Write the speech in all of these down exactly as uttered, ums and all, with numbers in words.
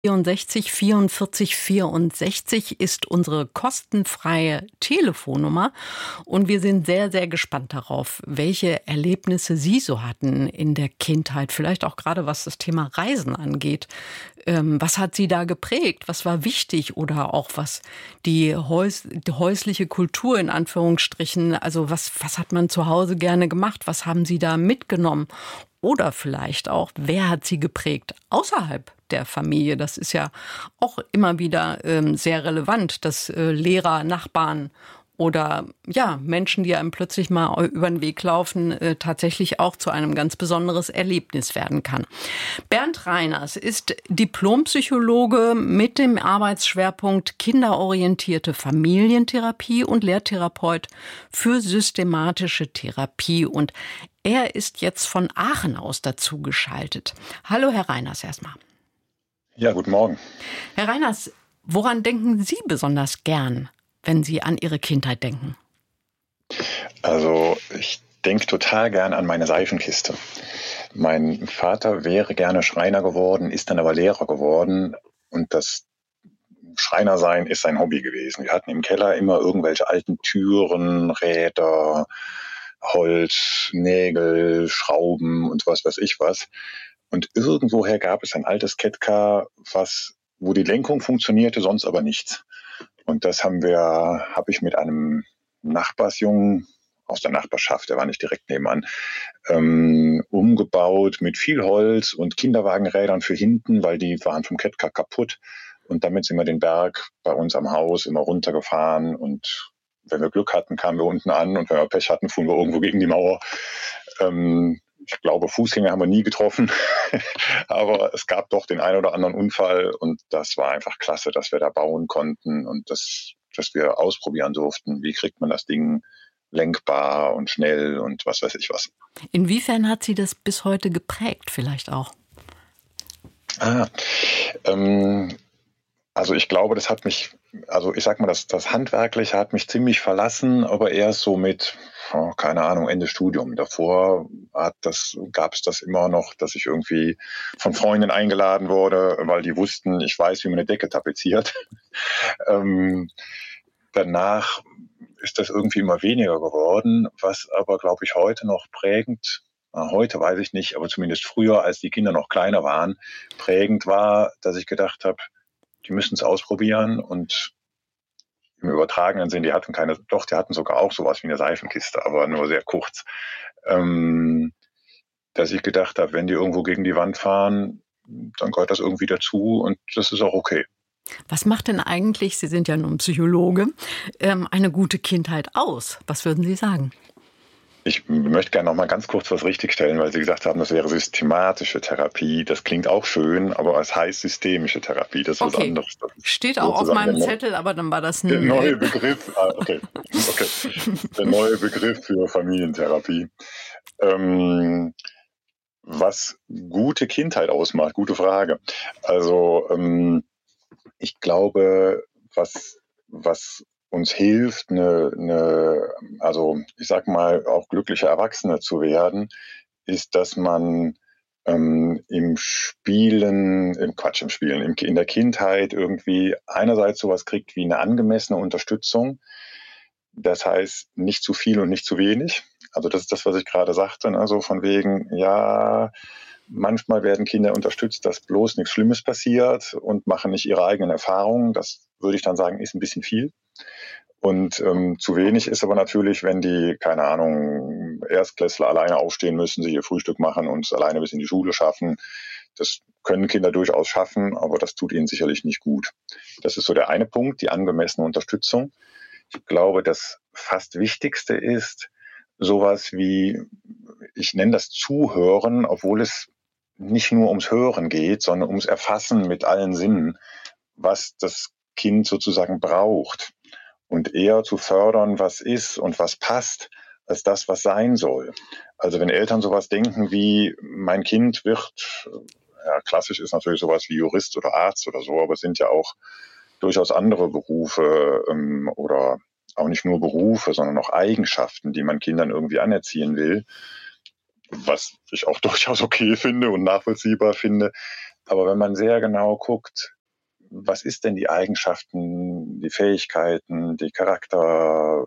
vierundsechzig vierundvierzig vierundsechzig ist unsere kostenfreie Telefonnummer und wir sind sehr, sehr gespannt darauf, welche Erlebnisse Sie so hatten in der Kindheit, vielleicht auch gerade was das Thema Reisen angeht. Ähm, was hat Sie da geprägt? Was war wichtig oder auch was die, Häus- die häusliche Kultur in Anführungsstrichen, also was, was hat man zu Hause gerne gemacht? Was haben Sie da mitgenommen? Oder vielleicht auch, wer hat Sie geprägt außerhalb der Familie? Das ist ja auch immer wieder ähm, sehr relevant, dass äh, Lehrer, Nachbarn oder ja Menschen, die einem plötzlich mal über den Weg laufen, äh, tatsächlich auch zu einem ganz besonderes Erlebnis werden kann. Bernd Reiners ist Diplompsychologe mit dem Arbeitsschwerpunkt kinderorientierte Familientherapie und Lehrtherapeut für systematische Therapie. Und er ist jetzt von Aachen aus dazu geschaltet. Hallo, Herr Reiners, erstmal. Ja, guten Morgen. Herr Reiners, woran denken Sie besonders gern, wenn Sie an Ihre Kindheit denken? Also ich denke total gern an meine Seifenkiste. Mein Vater wäre gerne Schreiner geworden, ist dann aber Lehrer geworden. Und das Schreinersein ist sein Hobby gewesen. Wir hatten im Keller immer irgendwelche alten Türen, Räder, Holz, Nägel, Schrauben und was weiß ich was. Und irgendwoher gab es ein altes Catcar, was, wo die Lenkung funktionierte, sonst aber nichts. Und das haben wir, habe ich mit einem Nachbarsjungen aus der Nachbarschaft, der war nicht direkt nebenan, ähm, umgebaut mit viel Holz und Kinderwagenrädern für hinten, weil die waren vom Catcar kaputt. Und damit sind wir den Berg bei uns am Haus immer runtergefahren und wenn wir Glück hatten, kamen wir unten an und wenn wir Pech hatten, fuhren wir irgendwo gegen die Mauer. Ähm, ich glaube, Fußgänger haben wir nie getroffen, aber es gab doch den einen oder anderen Unfall und das war einfach klasse, dass wir da bauen konnten und das, dass wir ausprobieren durften, wie kriegt man das Ding lenkbar und schnell und was weiß ich was. Inwiefern hat Sie das bis heute geprägt vielleicht auch? Ah, ähm, also ich glaube, das hat mich, also ich sag mal, das, das Handwerkliche hat mich ziemlich verlassen, aber erst so mit, oh, keine Ahnung, Ende Studium. Davor hat das, gab es das immer noch, dass ich irgendwie von Freunden eingeladen wurde, weil die wussten, ich weiß, wie man eine Decke tapeziert. ähm, danach ist das irgendwie immer weniger geworden, was aber, glaube ich, heute noch prägend, heute weiß ich nicht, aber zumindest früher, als die Kinder noch kleiner waren, prägend war, dass ich gedacht habe, die müssen es ausprobieren und im übertragenen Sinn, die hatten keine, doch, die hatten sogar auch sowas wie eine Seifenkiste, aber nur sehr kurz. Ähm, dass ich gedacht habe, wenn die irgendwo gegen die Wand fahren, dann gehört das irgendwie dazu und das ist auch okay. Was macht denn eigentlich, Sie sind ja nun Psychologe, ähm, eine gute Kindheit aus? Was würden Sie sagen? Ich möchte gerne noch mal ganz kurz was richtigstellen, weil Sie gesagt haben, das wäre systematische Therapie. Das klingt auch schön, aber es heißt systemische Therapie. Das ist okay. was anderes. Das steht auch auf meinem Zettel, aber dann war das ein... Der neue Begriff, ah, okay. okay. Der neue Begriff für Familientherapie. Ähm, was gute Kindheit ausmacht, gute Frage. Also ähm, ich glaube, was, was uns hilft, eine, eine, also ich sag mal, auch glückliche Erwachsene zu werden, ist, dass man ähm, im Spielen, im Quatsch, im Spielen, im, in der Kindheit irgendwie einerseits sowas kriegt wie eine angemessene Unterstützung. Das heißt, nicht zu viel und nicht zu wenig. Also das ist das, was ich gerade sagte, also von wegen, ja, manchmal werden Kinder unterstützt, dass bloß nichts Schlimmes passiert und machen nicht ihre eigenen Erfahrungen. Das würde ich dann sagen, ist ein bisschen viel. Und ähm, zu wenig ist aber natürlich, wenn die, keine Ahnung, Erstklässler alleine aufstehen müssen, sie ihr Frühstück machen und es alleine bis in die Schule schaffen. Das können Kinder durchaus schaffen, aber das tut ihnen sicherlich nicht gut. Das ist so der eine Punkt, die angemessene Unterstützung. Ich glaube, das fast Wichtigste ist sowas wie, ich nenne das Zuhören, obwohl es nicht nur ums Hören geht, sondern ums Erfassen mit allen Sinnen, was das Kind sozusagen braucht. Und eher zu fördern, was ist und was passt, als das, was sein soll. Also wenn Eltern sowas denken wie, mein Kind wird, ja, klassisch ist natürlich sowas wie Jurist oder Arzt oder so, aber es sind ja auch durchaus andere Berufe ähm, oder auch nicht nur Berufe, sondern auch Eigenschaften, die man Kindern irgendwie anerziehen will, was ich auch durchaus okay finde und nachvollziehbar finde, Aber wenn man sehr genau guckt, was ist denn die Eigenschaften, die Fähigkeiten, die Charakterzüge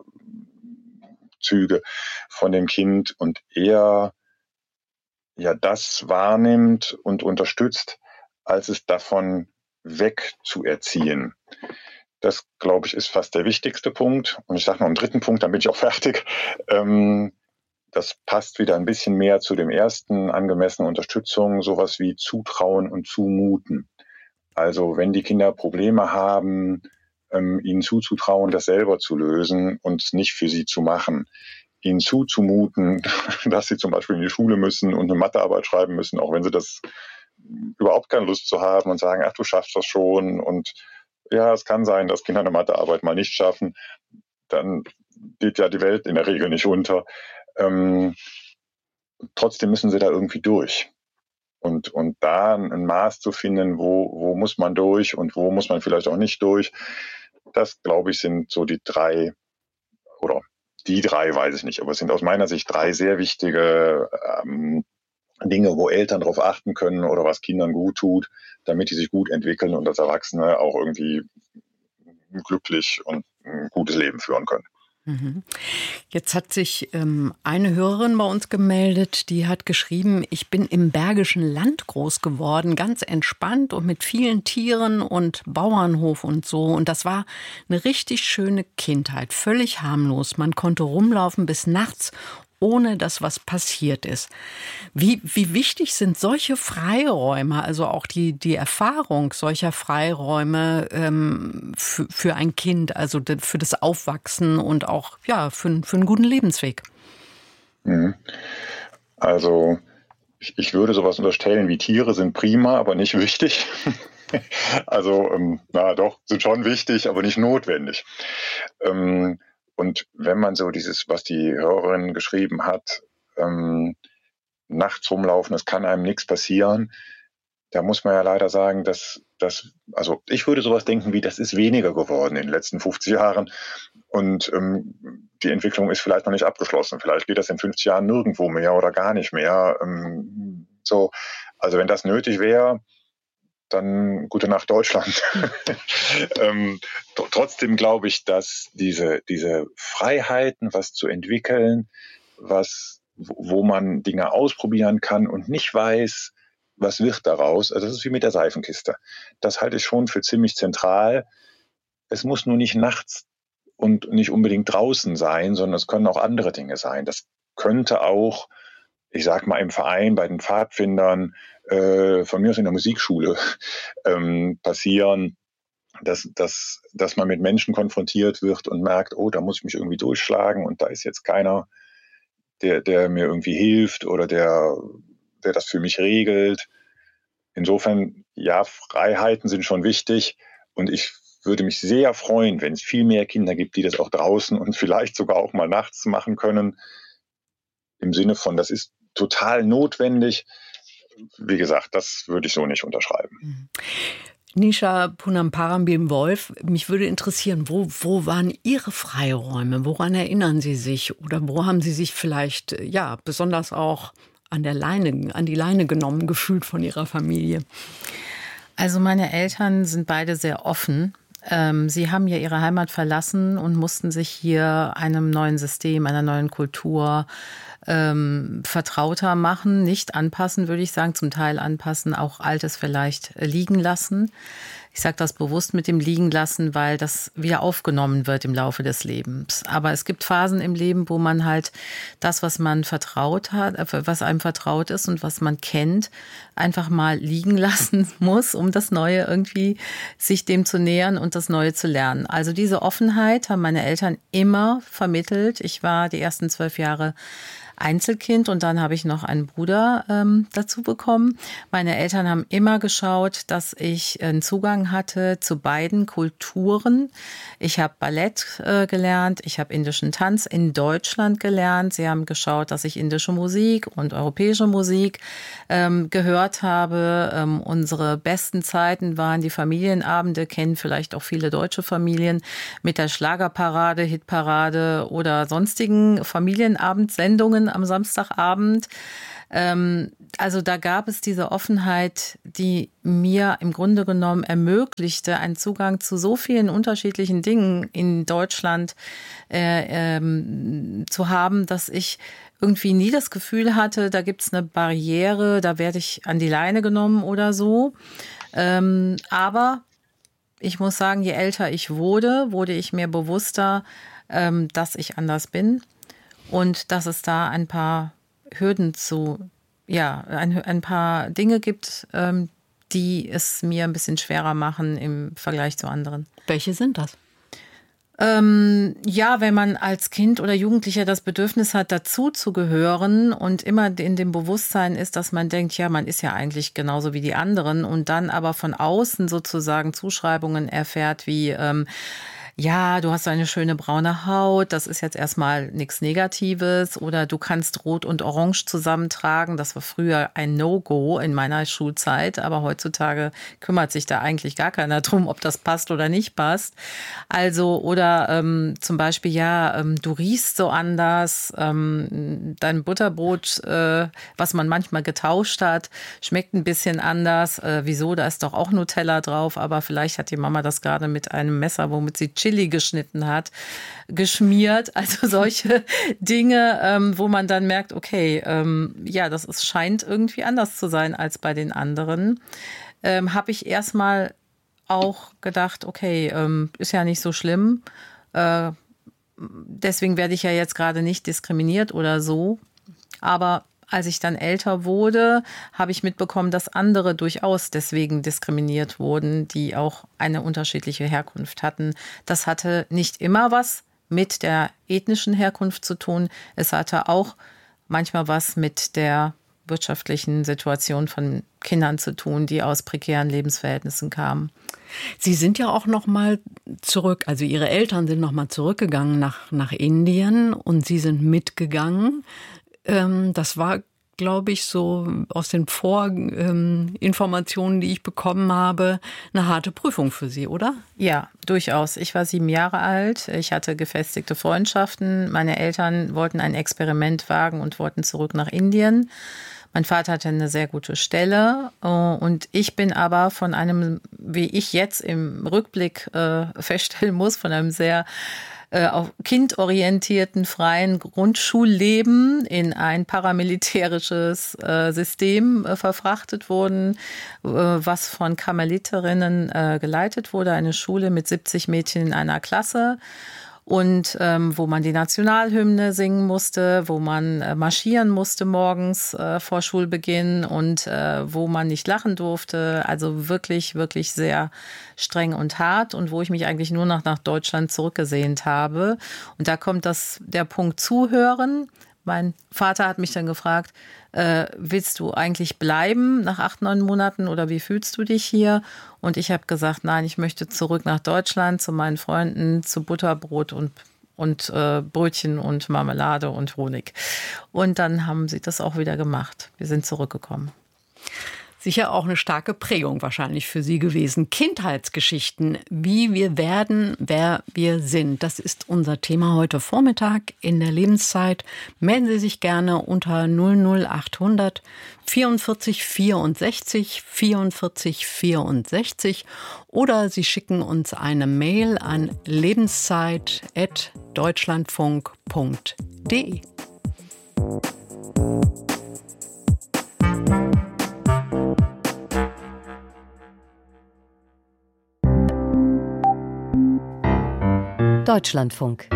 von dem Kind und er ja das wahrnimmt und unterstützt, als es davon wegzuerziehen. Das, glaube ich, ist fast der wichtigste Punkt. Und ich sage noch einen dritten Punkt, dann bin ich auch fertig. Ähm, das passt wieder ein bisschen mehr zu dem ersten, angemessene Unterstützung, sowas wie Zutrauen und Zumuten. Also wenn die Kinder Probleme haben, ähm, ihnen zuzutrauen, das selber zu lösen und nicht für sie zu machen. Ihnen zuzumuten, dass sie zum Beispiel in die Schule müssen und eine Mathearbeit schreiben müssen, auch wenn sie das überhaupt keine Lust zu haben und sagen, ach, du schaffst das schon. Und ja, es kann sein, dass Kinder eine Mathearbeit mal nicht schaffen. Dann geht ja die Welt in der Regel nicht unter. Ähm, trotzdem müssen sie da irgendwie durch. Und, und da ein Maß zu finden, wo, wo muss man durch und wo muss man vielleicht auch nicht durch, das, glaube ich, sind so die drei, oder die drei, weiß ich nicht, aber es sind aus meiner Sicht drei sehr wichtige ähm, Dinge, wo Eltern darauf achten können oder was Kindern gut tut, damit die sich gut entwickeln und als Erwachsene auch irgendwie glücklich und ein gutes Leben führen können. Jetzt hat sich ähm, eine Hörerin bei uns gemeldet, die hat geschrieben, ich bin im Bergischen Land groß geworden, ganz entspannt und mit vielen Tieren und Bauernhof und so. Und das war eine richtig schöne Kindheit, völlig harmlos. Man konnte rumlaufen bis nachts, ohne dass was passiert ist. Wie, wie wichtig sind solche Freiräume, also auch die, die Erfahrung solcher Freiräume ähm, für, für ein Kind, also für das Aufwachsen und auch ja, für, für einen guten Lebensweg? Also ich, ich würde sowas unterstellen wie Tiere sind prima, aber nicht wichtig. Also ähm, na doch, sind schon wichtig, aber nicht notwendig. Ähm, Und wenn man so dieses, was die Hörerin geschrieben hat, ähm, nachts rumlaufen, es kann einem nichts passieren, da muss man ja leider sagen, dass das, also ich würde sowas denken wie, das ist weniger geworden in den letzten fünfzig Jahren und ähm, die Entwicklung ist vielleicht noch nicht abgeschlossen. Vielleicht geht das in fünfzig Jahren nirgendwo mehr oder gar nicht mehr. Ähm, so, also wenn das nötig wäre, dann gute Nacht Deutschland. ähm, t- trotzdem glaube ich, dass diese, diese Freiheiten, was zu entwickeln, was, wo wo man Dinge ausprobieren kann und nicht weiß, was wird daraus, also das ist wie mit der Seifenkiste. Das halte ich schon für ziemlich zentral. Es muss nur nicht nachts und nicht unbedingt draußen sein, sondern es können auch andere Dinge sein. Das könnte auch, ich sag mal, im Verein bei den Pfadfindern, äh, von mir aus in der Musikschule ähm, passieren, dass, dass, dass man mit Menschen konfrontiert wird und merkt, oh, da muss ich mich irgendwie durchschlagen und da ist jetzt keiner, der, der mir irgendwie hilft oder der, der das für mich regelt. Insofern, ja, Freiheiten sind schon wichtig und ich würde mich sehr freuen, wenn es viel mehr Kinder gibt, die das auch draußen und vielleicht sogar auch mal nachts machen können, im Sinne von, das ist total notwendig. Wie gesagt, das würde ich so nicht unterschreiben. Nisha Punamparambil-Wolf, mich würde interessieren, wo, wo waren Ihre Freiräume? Woran erinnern Sie sich? Oder wo haben Sie sich vielleicht ja besonders auch an der Leine, an die Leine genommen gefühlt von Ihrer Familie? Also meine Eltern sind beide sehr offen. Ähm, sie haben ja ihre Heimat verlassen und mussten sich hier einem neuen System, einer neuen Kultur ähm, vertrauter machen, nicht anpassen, würde ich sagen, zum Teil anpassen, auch Altes vielleicht liegen lassen. Ich sage das bewusst mit dem liegen lassen, weil das wieder aufgenommen wird im Laufe des Lebens. Aber es gibt Phasen im Leben, wo man halt das, was man vertraut hat, was einem vertraut ist und was man kennt, einfach mal liegen lassen muss, um das Neue irgendwie sich dem zu nähern und das Neue zu lernen. Also diese Offenheit haben meine Eltern immer vermittelt. Ich war die ersten zwölf Jahre Einzelkind und dann habe ich noch einen Bruder ähm, dazu bekommen. Meine Eltern haben immer geschaut, dass ich einen Zugang hatte zu beiden Kulturen. Ich habe Ballett äh, gelernt, ich habe indischen Tanz in Deutschland gelernt. Sie haben geschaut, dass ich indische Musik und europäische Musik ähm, gehört habe. Ähm, unsere besten Zeiten waren die Familienabende, kennen vielleicht auch viele deutsche Familien, mit der Schlagerparade, Hitparade oder sonstigen Familienabendsendungen am Samstagabend. Ähm, also da gab es diese Offenheit, die mir im Grunde genommen ermöglichte, einen Zugang zu so vielen unterschiedlichen Dingen in Deutschland äh, ähm, zu haben, dass ich irgendwie nie das Gefühl hatte, da gibt es eine Barriere, da werde ich an die Leine genommen oder so. Ähm, aber ich muss sagen, je älter ich wurde, wurde ich mir bewusster, ähm, dass ich anders bin und dass es da ein paar Hürden zu, ja, ein, ein paar Dinge gibt, ähm, die es mir ein bisschen schwerer machen im Vergleich zu anderen. Welche sind das? Ähm, ja, wenn man als Kind oder Jugendlicher das Bedürfnis hat, dazu zu gehören und immer in dem Bewusstsein ist, dass man denkt, ja, man ist ja eigentlich genauso wie die anderen und dann aber von außen sozusagen Zuschreibungen erfährt wie, ähm, ja, du hast so eine schöne braune Haut, das ist jetzt erstmal nichts Negatives, oder du kannst Rot und Orange zusammentragen. Das war früher ein No-Go in meiner Schulzeit, aber heutzutage kümmert sich da eigentlich gar keiner drum, ob das passt oder nicht passt. Also, oder ähm, zum Beispiel, ja, ähm, du riechst so anders, ähm, dein Butterbrot, äh, was man manchmal getauscht hat, schmeckt ein bisschen anders. Äh, wieso, da ist doch auch Nutella drauf, aber vielleicht hat die Mama das gerade mit einem Messer, womit sie Chili geschnitten hat, geschmiert. Also solche Dinge, ähm, wo man dann merkt, okay, ähm, ja, das ist, scheint irgendwie anders zu sein als bei den anderen. Ähm, habe ich erstmal auch gedacht, okay, ähm, ist ja nicht so schlimm. Äh, deswegen werde ich ja jetzt gerade nicht diskriminiert oder so. Aber als ich dann älter wurde, habe ich mitbekommen, dass andere durchaus deswegen diskriminiert wurden, die auch eine unterschiedliche Herkunft hatten. Das hatte nicht immer was mit der ethnischen Herkunft zu tun. Es hatte auch manchmal was mit der wirtschaftlichen Situation von Kindern zu tun, die aus prekären Lebensverhältnissen kamen. Sie sind ja auch noch mal zurück, also Ihre Eltern sind noch mal zurückgegangen nach, nach Indien und Sie sind mitgegangen. Das war, glaube ich, so aus den Vorinformationen, die ich bekommen habe, eine harte Prüfung für Sie, oder? Ja, durchaus. Ich war sieben Jahre alt. Ich hatte gefestigte Freundschaften. Meine Eltern wollten ein Experiment wagen und wollten zurück nach Indien. Mein Vater hatte eine sehr gute Stelle und ich bin aber von einem, wie ich jetzt im Rückblick äh, feststellen muss, von einem sehr auf kindorientierten, freien Grundschulleben in ein paramilitärisches äh, System äh, verfrachtet wurden, äh, was von Karmeliterinnen äh, geleitet wurde, eine Schule mit siebzig Mädchen in einer Klasse. Und ähm, wo man die Nationalhymne singen musste, wo man äh, marschieren musste morgens äh, vor Schulbeginn und äh, wo man nicht lachen durfte. Also wirklich, wirklich sehr streng und hart und wo ich mich eigentlich nur noch nach Deutschland zurückgesehnt habe. Und da kommt das, der Punkt Zuhören. Mein Vater hat mich dann gefragt, äh, willst du eigentlich bleiben nach acht, neun Monaten oder wie fühlst du dich hier? Und ich habe gesagt, nein, ich möchte zurück nach Deutschland zu meinen Freunden, zu Butterbrot und, und äh, Brötchen und Marmelade und Honig. Und dann haben sie das auch wieder gemacht. Wir sind zurückgekommen. Sicher auch eine starke Prägung wahrscheinlich für Sie gewesen. Kindheitsgeschichten, wie wir werden, wer wir sind. Das ist unser Thema heute Vormittag in der Lebenszeit. Melden Sie sich gerne unter null null achthundert vierundvierzig vierundsechzig vierundvierzig vierundsechzig oder Sie schicken uns eine Mail an lebenszeit at deutschlandfunk punkt de. Deutschlandfunk.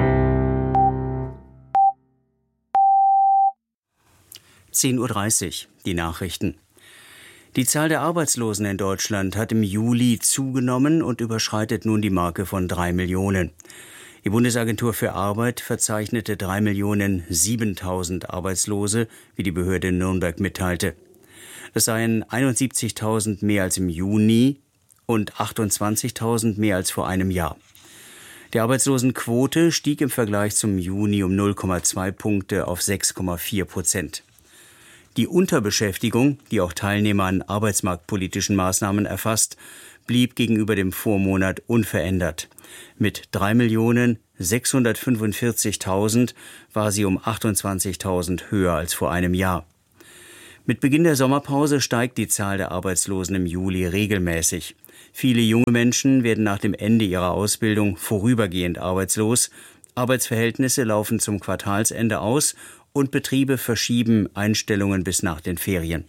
zehn Uhr dreißig, die Nachrichten. Die Zahl der Arbeitslosen in Deutschland hat im Juli zugenommen und überschreitet nun die Marke von drei Millionen. Die Bundesagentur für Arbeit verzeichnete drei Millionen siebentausend Arbeitslose, wie die Behörde in Nürnberg mitteilte. Es seien einundsiebzigtausend mehr als im Juni und achtundzwanzigtausend mehr als vor einem Jahr. Die Arbeitslosenquote stieg im Vergleich zum Juni um null Komma zwei Punkte auf sechs Komma vier Prozent. Die Unterbeschäftigung, die auch Teilnehmer an arbeitsmarktpolitischen Maßnahmen erfasst, blieb gegenüber dem Vormonat unverändert. Mit drei Millionen sechshundertfünfundvierzigtausend war sie um achtundzwanzigtausend höher als vor einem Jahr. Mit Beginn der Sommerpause steigt die Zahl der Arbeitslosen im Juli regelmäßig. Viele junge Menschen werden nach dem Ende ihrer Ausbildung vorübergehend arbeitslos. Arbeitsverhältnisse laufen zum Quartalsende aus und Betriebe verschieben Einstellungen bis nach den Ferien.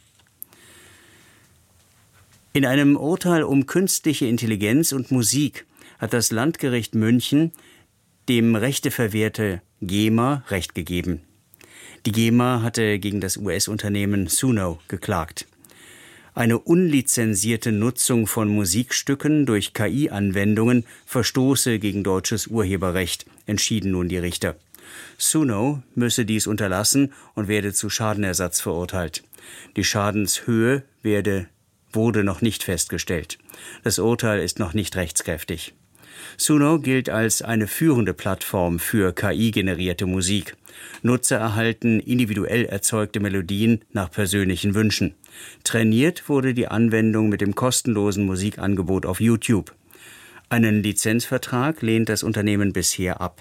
In einem Urteil um künstliche Intelligenz und Musik hat das Landgericht München dem rechteverwehrte GEMA Recht gegeben. Die GEMA hatte gegen das U S-Unternehmen Suno geklagt. Eine unlizenzierte Nutzung von Musikstücken durch K I-Anwendungen verstoße gegen deutsches Urheberrecht, entschieden nun die Richter. Suno müsse dies unterlassen und werde zu Schadenersatz verurteilt. Die Schadenshöhe werde, wurde noch nicht festgestellt. Das Urteil ist noch nicht rechtskräftig. Suno gilt als eine führende Plattform für K I-generierte Musik. Nutzer erhalten individuell erzeugte Melodien nach persönlichen Wünschen. Trainiert wurde die Anwendung mit dem kostenlosen Musikangebot auf YouTube. Einen Lizenzvertrag lehnt das Unternehmen bisher ab.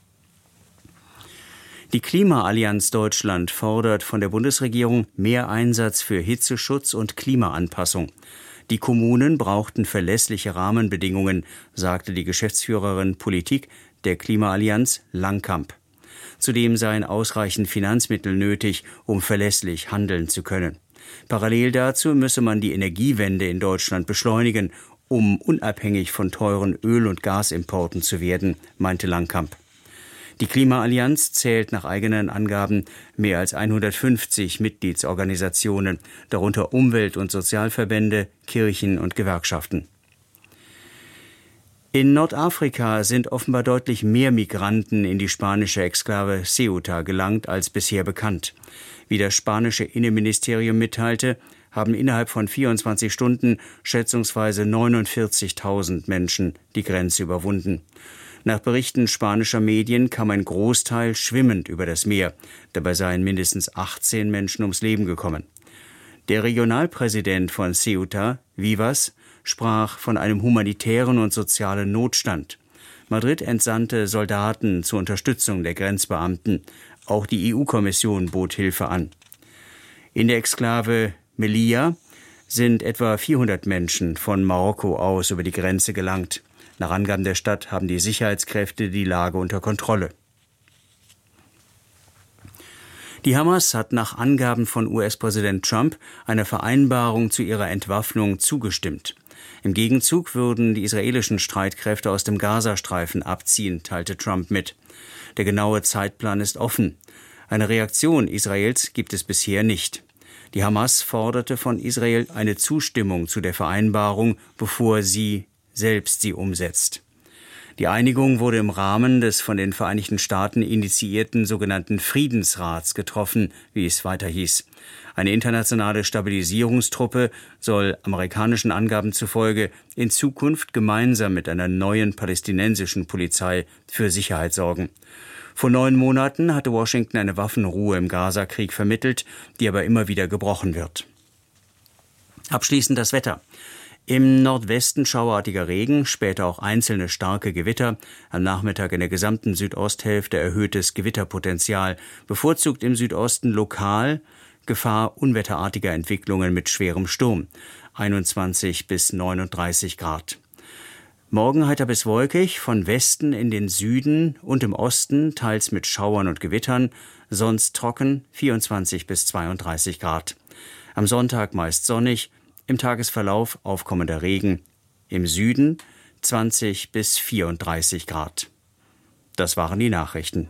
Die Klimaallianz Deutschland fordert von der Bundesregierung mehr Einsatz für Hitzeschutz und Klimaanpassung. Die Kommunen brauchten verlässliche Rahmenbedingungen, sagte die Geschäftsführerin Politik der Klimaallianz Langkamp. Zudem seien ausreichend Finanzmittel nötig, um verlässlich handeln zu können. Parallel dazu müsse man die Energiewende in Deutschland beschleunigen, um unabhängig von teuren Öl- und Gasimporten zu werden, meinte Langkamp. Die Klimaallianz zählt nach eigenen Angaben mehr als hundertfünfzig Mitgliedsorganisationen, darunter Umwelt- und Sozialverbände, Kirchen und Gewerkschaften. In Nordafrika sind offenbar deutlich mehr Migranten in die spanische Exklave Ceuta gelangt als bisher bekannt. Wie das spanische Innenministerium mitteilte, haben innerhalb von vierundzwanzig Stunden schätzungsweise neunundvierzigtausend Menschen die Grenze überwunden. Nach Berichten spanischer Medien kam ein Großteil schwimmend über das Meer. Dabei seien mindestens achtzehn Menschen ums Leben gekommen. Der Regionalpräsident von Ceuta, Vivas, sprach von einem humanitären und sozialen Notstand. Madrid entsandte Soldaten zur Unterstützung der Grenzbeamten. Auch die E U-Kommission bot Hilfe an. In der Exklave Melilla sind etwa vierhundert Menschen von Marokko aus über die Grenze gelangt. Nach Angaben der Stadt haben die Sicherheitskräfte die Lage unter Kontrolle. Die Hamas hat nach Angaben von U S-Präsident Trump einer Vereinbarung zu ihrer Entwaffnung zugestimmt. Im Gegenzug würden die israelischen Streitkräfte aus dem Gazastreifen abziehen, teilte Trump mit. Der genaue Zeitplan ist offen. Eine Reaktion Israels gibt es bisher nicht. Die Hamas forderte von Israel eine Zustimmung zu der Vereinbarung, bevor sie selbst sie umsetzt. Die Einigung wurde im Rahmen des von den Vereinigten Staaten initiierten sogenannten Friedensrats getroffen, wie es weiter hieß. Eine internationale Stabilisierungstruppe soll amerikanischen Angaben zufolge in Zukunft gemeinsam mit einer neuen palästinensischen Polizei für Sicherheit sorgen. Vor neun Monaten hatte Washington eine Waffenruhe im Gaza-Krieg vermittelt, die aber immer wieder gebrochen wird. Abschließend das Wetter. Im Nordwesten schauerartiger Regen, später auch einzelne starke Gewitter. Am Nachmittag in der gesamten Südosthälfte erhöhtes Gewitterpotenzial. Bevorzugt im Südosten lokal Gefahr unwetterartiger Entwicklungen mit schwerem Sturm. einundzwanzig bis neununddreißig Grad. Morgen heiter bis wolkig, von Westen in den Süden und im Osten teils mit Schauern und Gewittern. Sonst trocken, vierundzwanzig bis zweiunddreißig Grad. Am Sonntag meist sonnig. Im Tagesverlauf aufkommender Regen. Im Süden zwanzig bis vierunddreißig Grad. Das waren die Nachrichten.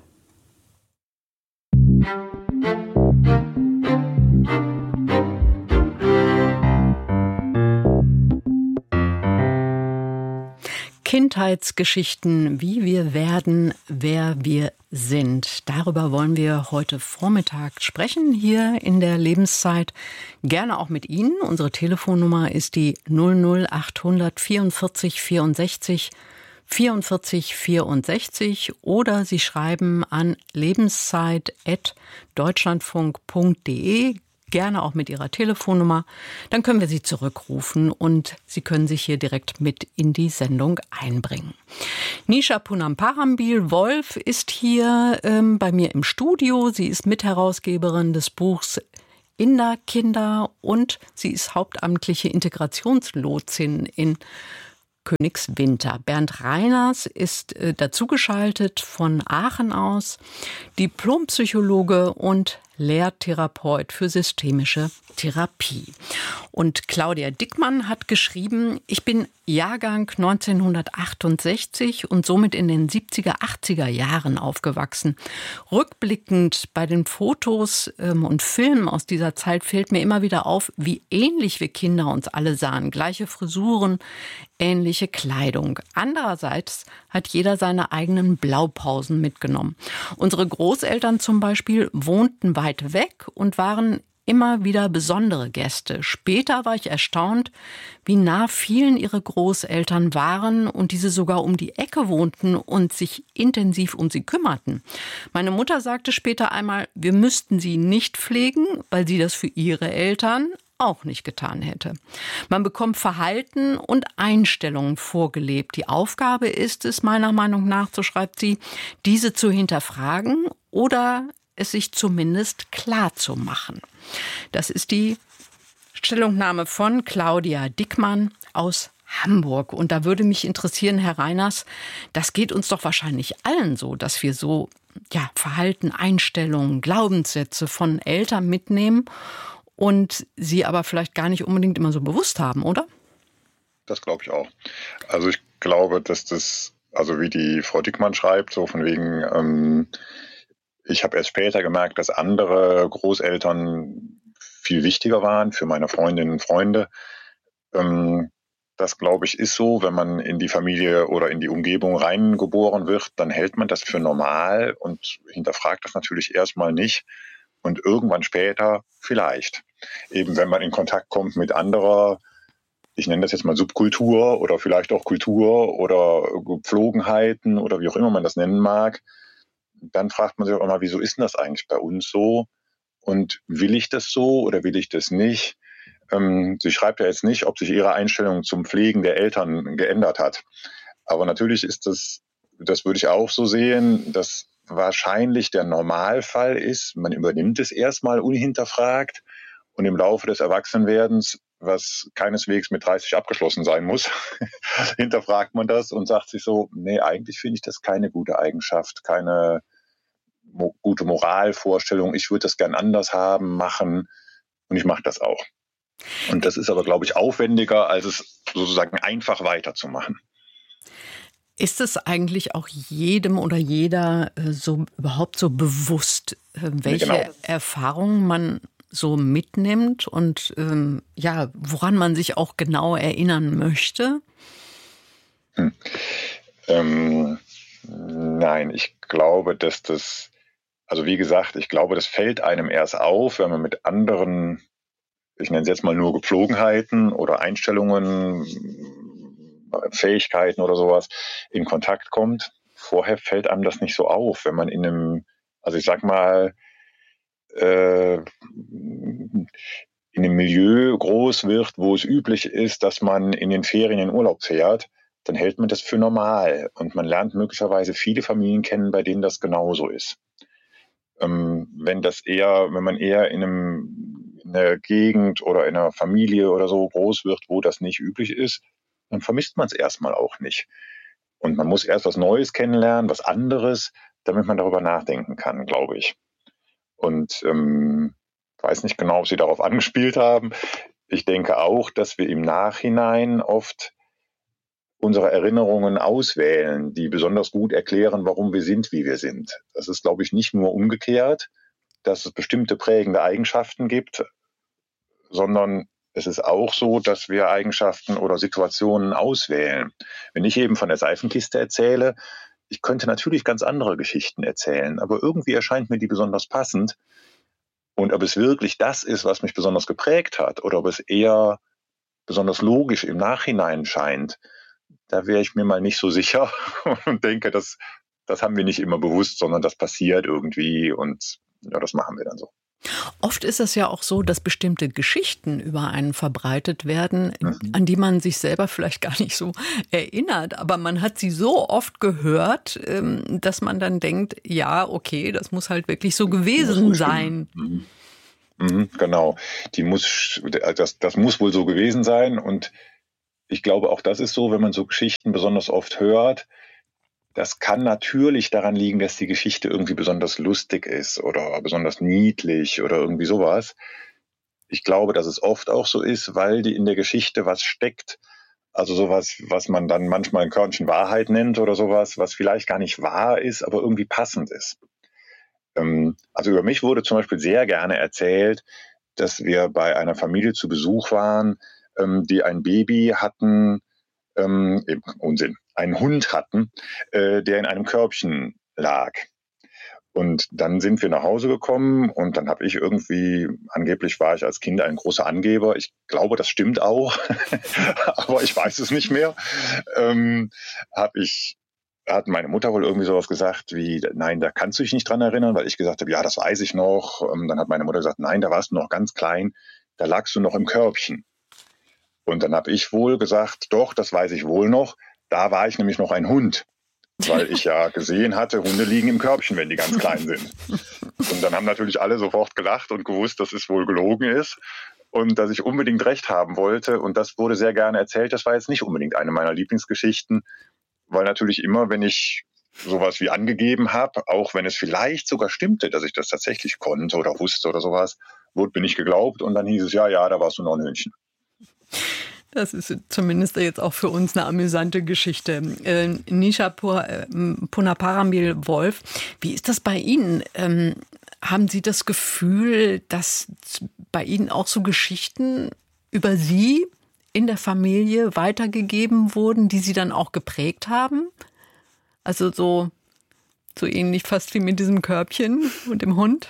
Kindheitsgeschichten, wie wir werden, wer wir sind. Darüber wollen wir heute Vormittag sprechen, hier in der Lebenszeit. Gerne auch mit Ihnen. Unsere Telefonnummer ist die null null achthundert vierundvierzig vierundsechzig vierundvierzig vierundsechzig oder Sie schreiben an lebenszeit at deutschlandfunk punkt de. Gerne auch mit Ihrer Telefonnummer. Dann können wir Sie zurückrufen und Sie können sich hier direkt mit in die Sendung einbringen. Nisha Punamparambil-Wolf ist hier ähm, bei mir im Studio. Sie ist Mitherausgeberin des Buchs Inder Kinder und sie ist hauptamtliche Integrationslotsin in Königswinter. Bernd Reiners ist äh, dazugeschaltet von Aachen aus, Diplompsychologe und Lehrtherapeut für systemische Therapie. Und Claudia Dickmann hat geschrieben, ich bin Jahrgang neunzehnhundertachtundsechzig und somit in den siebziger, achtziger Jahren aufgewachsen. Rückblickend bei den Fotos ähm, und Filmen aus dieser Zeit fällt mir immer wieder auf, wie ähnlich wir Kinder uns alle sahen. Gleiche Frisuren, ähnliche Kleidung. Andererseits hat jeder seine eigenen Blaupausen mitgenommen. Unsere Großeltern zum Beispiel wohnten weit weg und waren immer wieder besondere Gäste. Später war ich erstaunt, wie nah vielen ihre Großeltern waren und diese sogar um die Ecke wohnten und sich intensiv um sie kümmerten. Meine Mutter sagte später einmal, wir müssten sie nicht pflegen, weil sie das für ihre Eltern auch nicht getan hätte. Man bekommt Verhalten und Einstellungen vorgelebt. Die Aufgabe ist es, meiner Meinung nach, so schreibt sie, diese zu hinterfragen oder es sich zumindest klar zu machen. Das ist die Stellungnahme von Claudia Dickmann aus Hamburg. Und da würde mich interessieren, Herr Reiners, das geht uns doch wahrscheinlich allen so, dass wir so ja, Verhalten, Einstellungen, Glaubenssätze von Eltern mitnehmen und sie aber vielleicht gar nicht unbedingt immer so bewusst haben, oder? Das glaube ich auch. Also ich glaube, dass das, also wie die Frau Dickmann schreibt, so von wegen, ähm, ich habe erst später gemerkt, dass andere Großeltern viel wichtiger waren für meine Freundinnen und Freunde. Ähm, das, glaube ich, ist so. Wenn man in die Familie oder in die Umgebung reingeboren wird, dann hält man das für normal und hinterfragt das natürlich erstmal nicht. Und irgendwann später vielleicht. Eben wenn man in Kontakt kommt mit anderer, ich nenne das jetzt mal Subkultur oder vielleicht auch Kultur oder Gepflogenheiten oder wie auch immer man das nennen mag, dann fragt man sich auch immer, wieso ist denn das eigentlich bei uns so? Und will ich das so oder will ich das nicht? Ähm, sie schreibt ja jetzt nicht, ob sich ihre Einstellung zum Pflegen der Eltern geändert hat. Aber natürlich ist das, das würde ich auch so sehen, dass wahrscheinlich der Normalfall ist, man übernimmt es erstmal unhinterfragt und im Laufe des Erwachsenwerdens, was keineswegs mit dreißig abgeschlossen sein muss, hinterfragt man das und sagt sich so, nee, eigentlich finde ich das keine gute Eigenschaft, keine mo- gute Moralvorstellung, ich würde das gern anders haben, machen und ich mache das auch. Und das ist aber, glaube ich, aufwendiger, als es sozusagen einfach weiterzumachen. Ist es eigentlich auch jedem oder jeder äh, so überhaupt so bewusst, äh, welche Genau. Erfahrungen man so mitnimmt und ähm, ja, woran man sich auch genau erinnern möchte? Hm. Ähm, nein, ich glaube, dass das, also wie gesagt, ich glaube, das fällt einem erst auf, wenn man mit anderen, ich nenne es jetzt mal nur Gepflogenheiten oder Einstellungen, Fähigkeiten oder sowas in Kontakt kommt. Vorher fällt einem das nicht so auf, wenn man in einem, also ich sag mal, äh, in einem Milieu groß wird, wo es üblich ist, dass man in den Ferien in Urlaub fährt, dann hält man das für normal und man lernt möglicherweise viele Familien kennen, bei denen das genauso ist. Ähm, wenn das eher, wenn man eher in, einem, in einer Gegend oder in einer Familie oder so groß wird, wo das nicht üblich ist, dann vermisst man es erstmal auch nicht. Und man muss erst was Neues kennenlernen, was anderes, damit man darüber nachdenken kann, glaube ich. Und ähm, weiß nicht genau, ob Sie darauf angespielt haben. Ich denke auch, dass wir im Nachhinein oft unsere Erinnerungen auswählen, die besonders gut erklären, warum wir sind, wie wir sind. Das ist, glaube ich, nicht nur umgekehrt, dass es bestimmte prägende Eigenschaften gibt, sondern es ist auch so, dass wir Eigenschaften oder Situationen auswählen. Wenn ich eben von der Seifenkiste erzähle, ich könnte natürlich ganz andere Geschichten erzählen, aber irgendwie erscheint mir die besonders passend. Und ob es wirklich das ist, was mich besonders geprägt hat, oder ob es eher besonders logisch im Nachhinein scheint, da wäre ich mir mal nicht so sicher und denke, das, das haben wir nicht immer bewusst, sondern das passiert irgendwie und ja, das machen wir dann so. Oft ist es ja auch so, dass bestimmte Geschichten über einen verbreitet werden, Mhm. an die man sich selber vielleicht gar nicht so erinnert. Aber man hat sie so oft gehört, ähm, dass man dann denkt, ja, okay, das muss halt wirklich so gewesen so sein. Mhm. Mhm, genau. Die muss, das, das muss wohl so gewesen sein. Und ich glaube, auch das ist so, wenn man so Geschichten besonders oft hört. Das kann natürlich daran liegen, dass die Geschichte irgendwie besonders lustig ist oder besonders niedlich oder irgendwie sowas. Ich glaube, dass es oft auch so ist, weil die in der Geschichte was steckt. Also sowas, was man dann manchmal ein Körnchen Wahrheit nennt oder sowas, was vielleicht gar nicht wahr ist, aber irgendwie passend ist. Also über mich wurde zum Beispiel sehr gerne erzählt, dass wir bei einer Familie zu Besuch waren, die ein Baby hatten, ähm, Unsinn, einen Hund hatten, äh, der in einem Körbchen lag. Und dann sind wir nach Hause gekommen und dann habe ich irgendwie, angeblich war ich als Kind ein großer Angeber. Ich glaube, das stimmt auch, aber ich weiß es nicht mehr. Ähm, habe ich hat meine Mutter wohl irgendwie sowas gesagt wie, nein, da kannst du dich nicht dran erinnern, weil ich gesagt habe, ja, das weiß ich noch. Dann hat meine Mutter gesagt, nein, da warst du noch ganz klein, da lagst du noch im Körbchen. Und dann habe ich wohl gesagt, doch, das weiß ich wohl noch, da war ich nämlich noch ein Hund, weil ich ja gesehen hatte, Hunde liegen im Körbchen, wenn die ganz klein sind. Und dann haben natürlich alle sofort gelacht und gewusst, dass es wohl gelogen ist und dass ich unbedingt recht haben wollte. Und das wurde sehr gerne erzählt. Das war jetzt nicht unbedingt eine meiner Lieblingsgeschichten, weil natürlich immer, wenn ich sowas wie angegeben habe, auch wenn es vielleicht sogar stimmte, dass ich das tatsächlich konnte oder wusste oder sowas, wurde mir nicht geglaubt und dann hieß es, ja, ja, da warst du noch ein Hündchen. Das ist zumindest jetzt auch für uns eine amüsante Geschichte. Äh, Nisha Punaparambil-Wolf, wie ist das bei Ihnen? Ähm, haben Sie das Gefühl, dass bei Ihnen auch so Geschichten über Sie in der Familie weitergegeben wurden, die Sie dann auch geprägt haben? Also so, so ähnlich fast wie mit diesem Körbchen und dem Hund?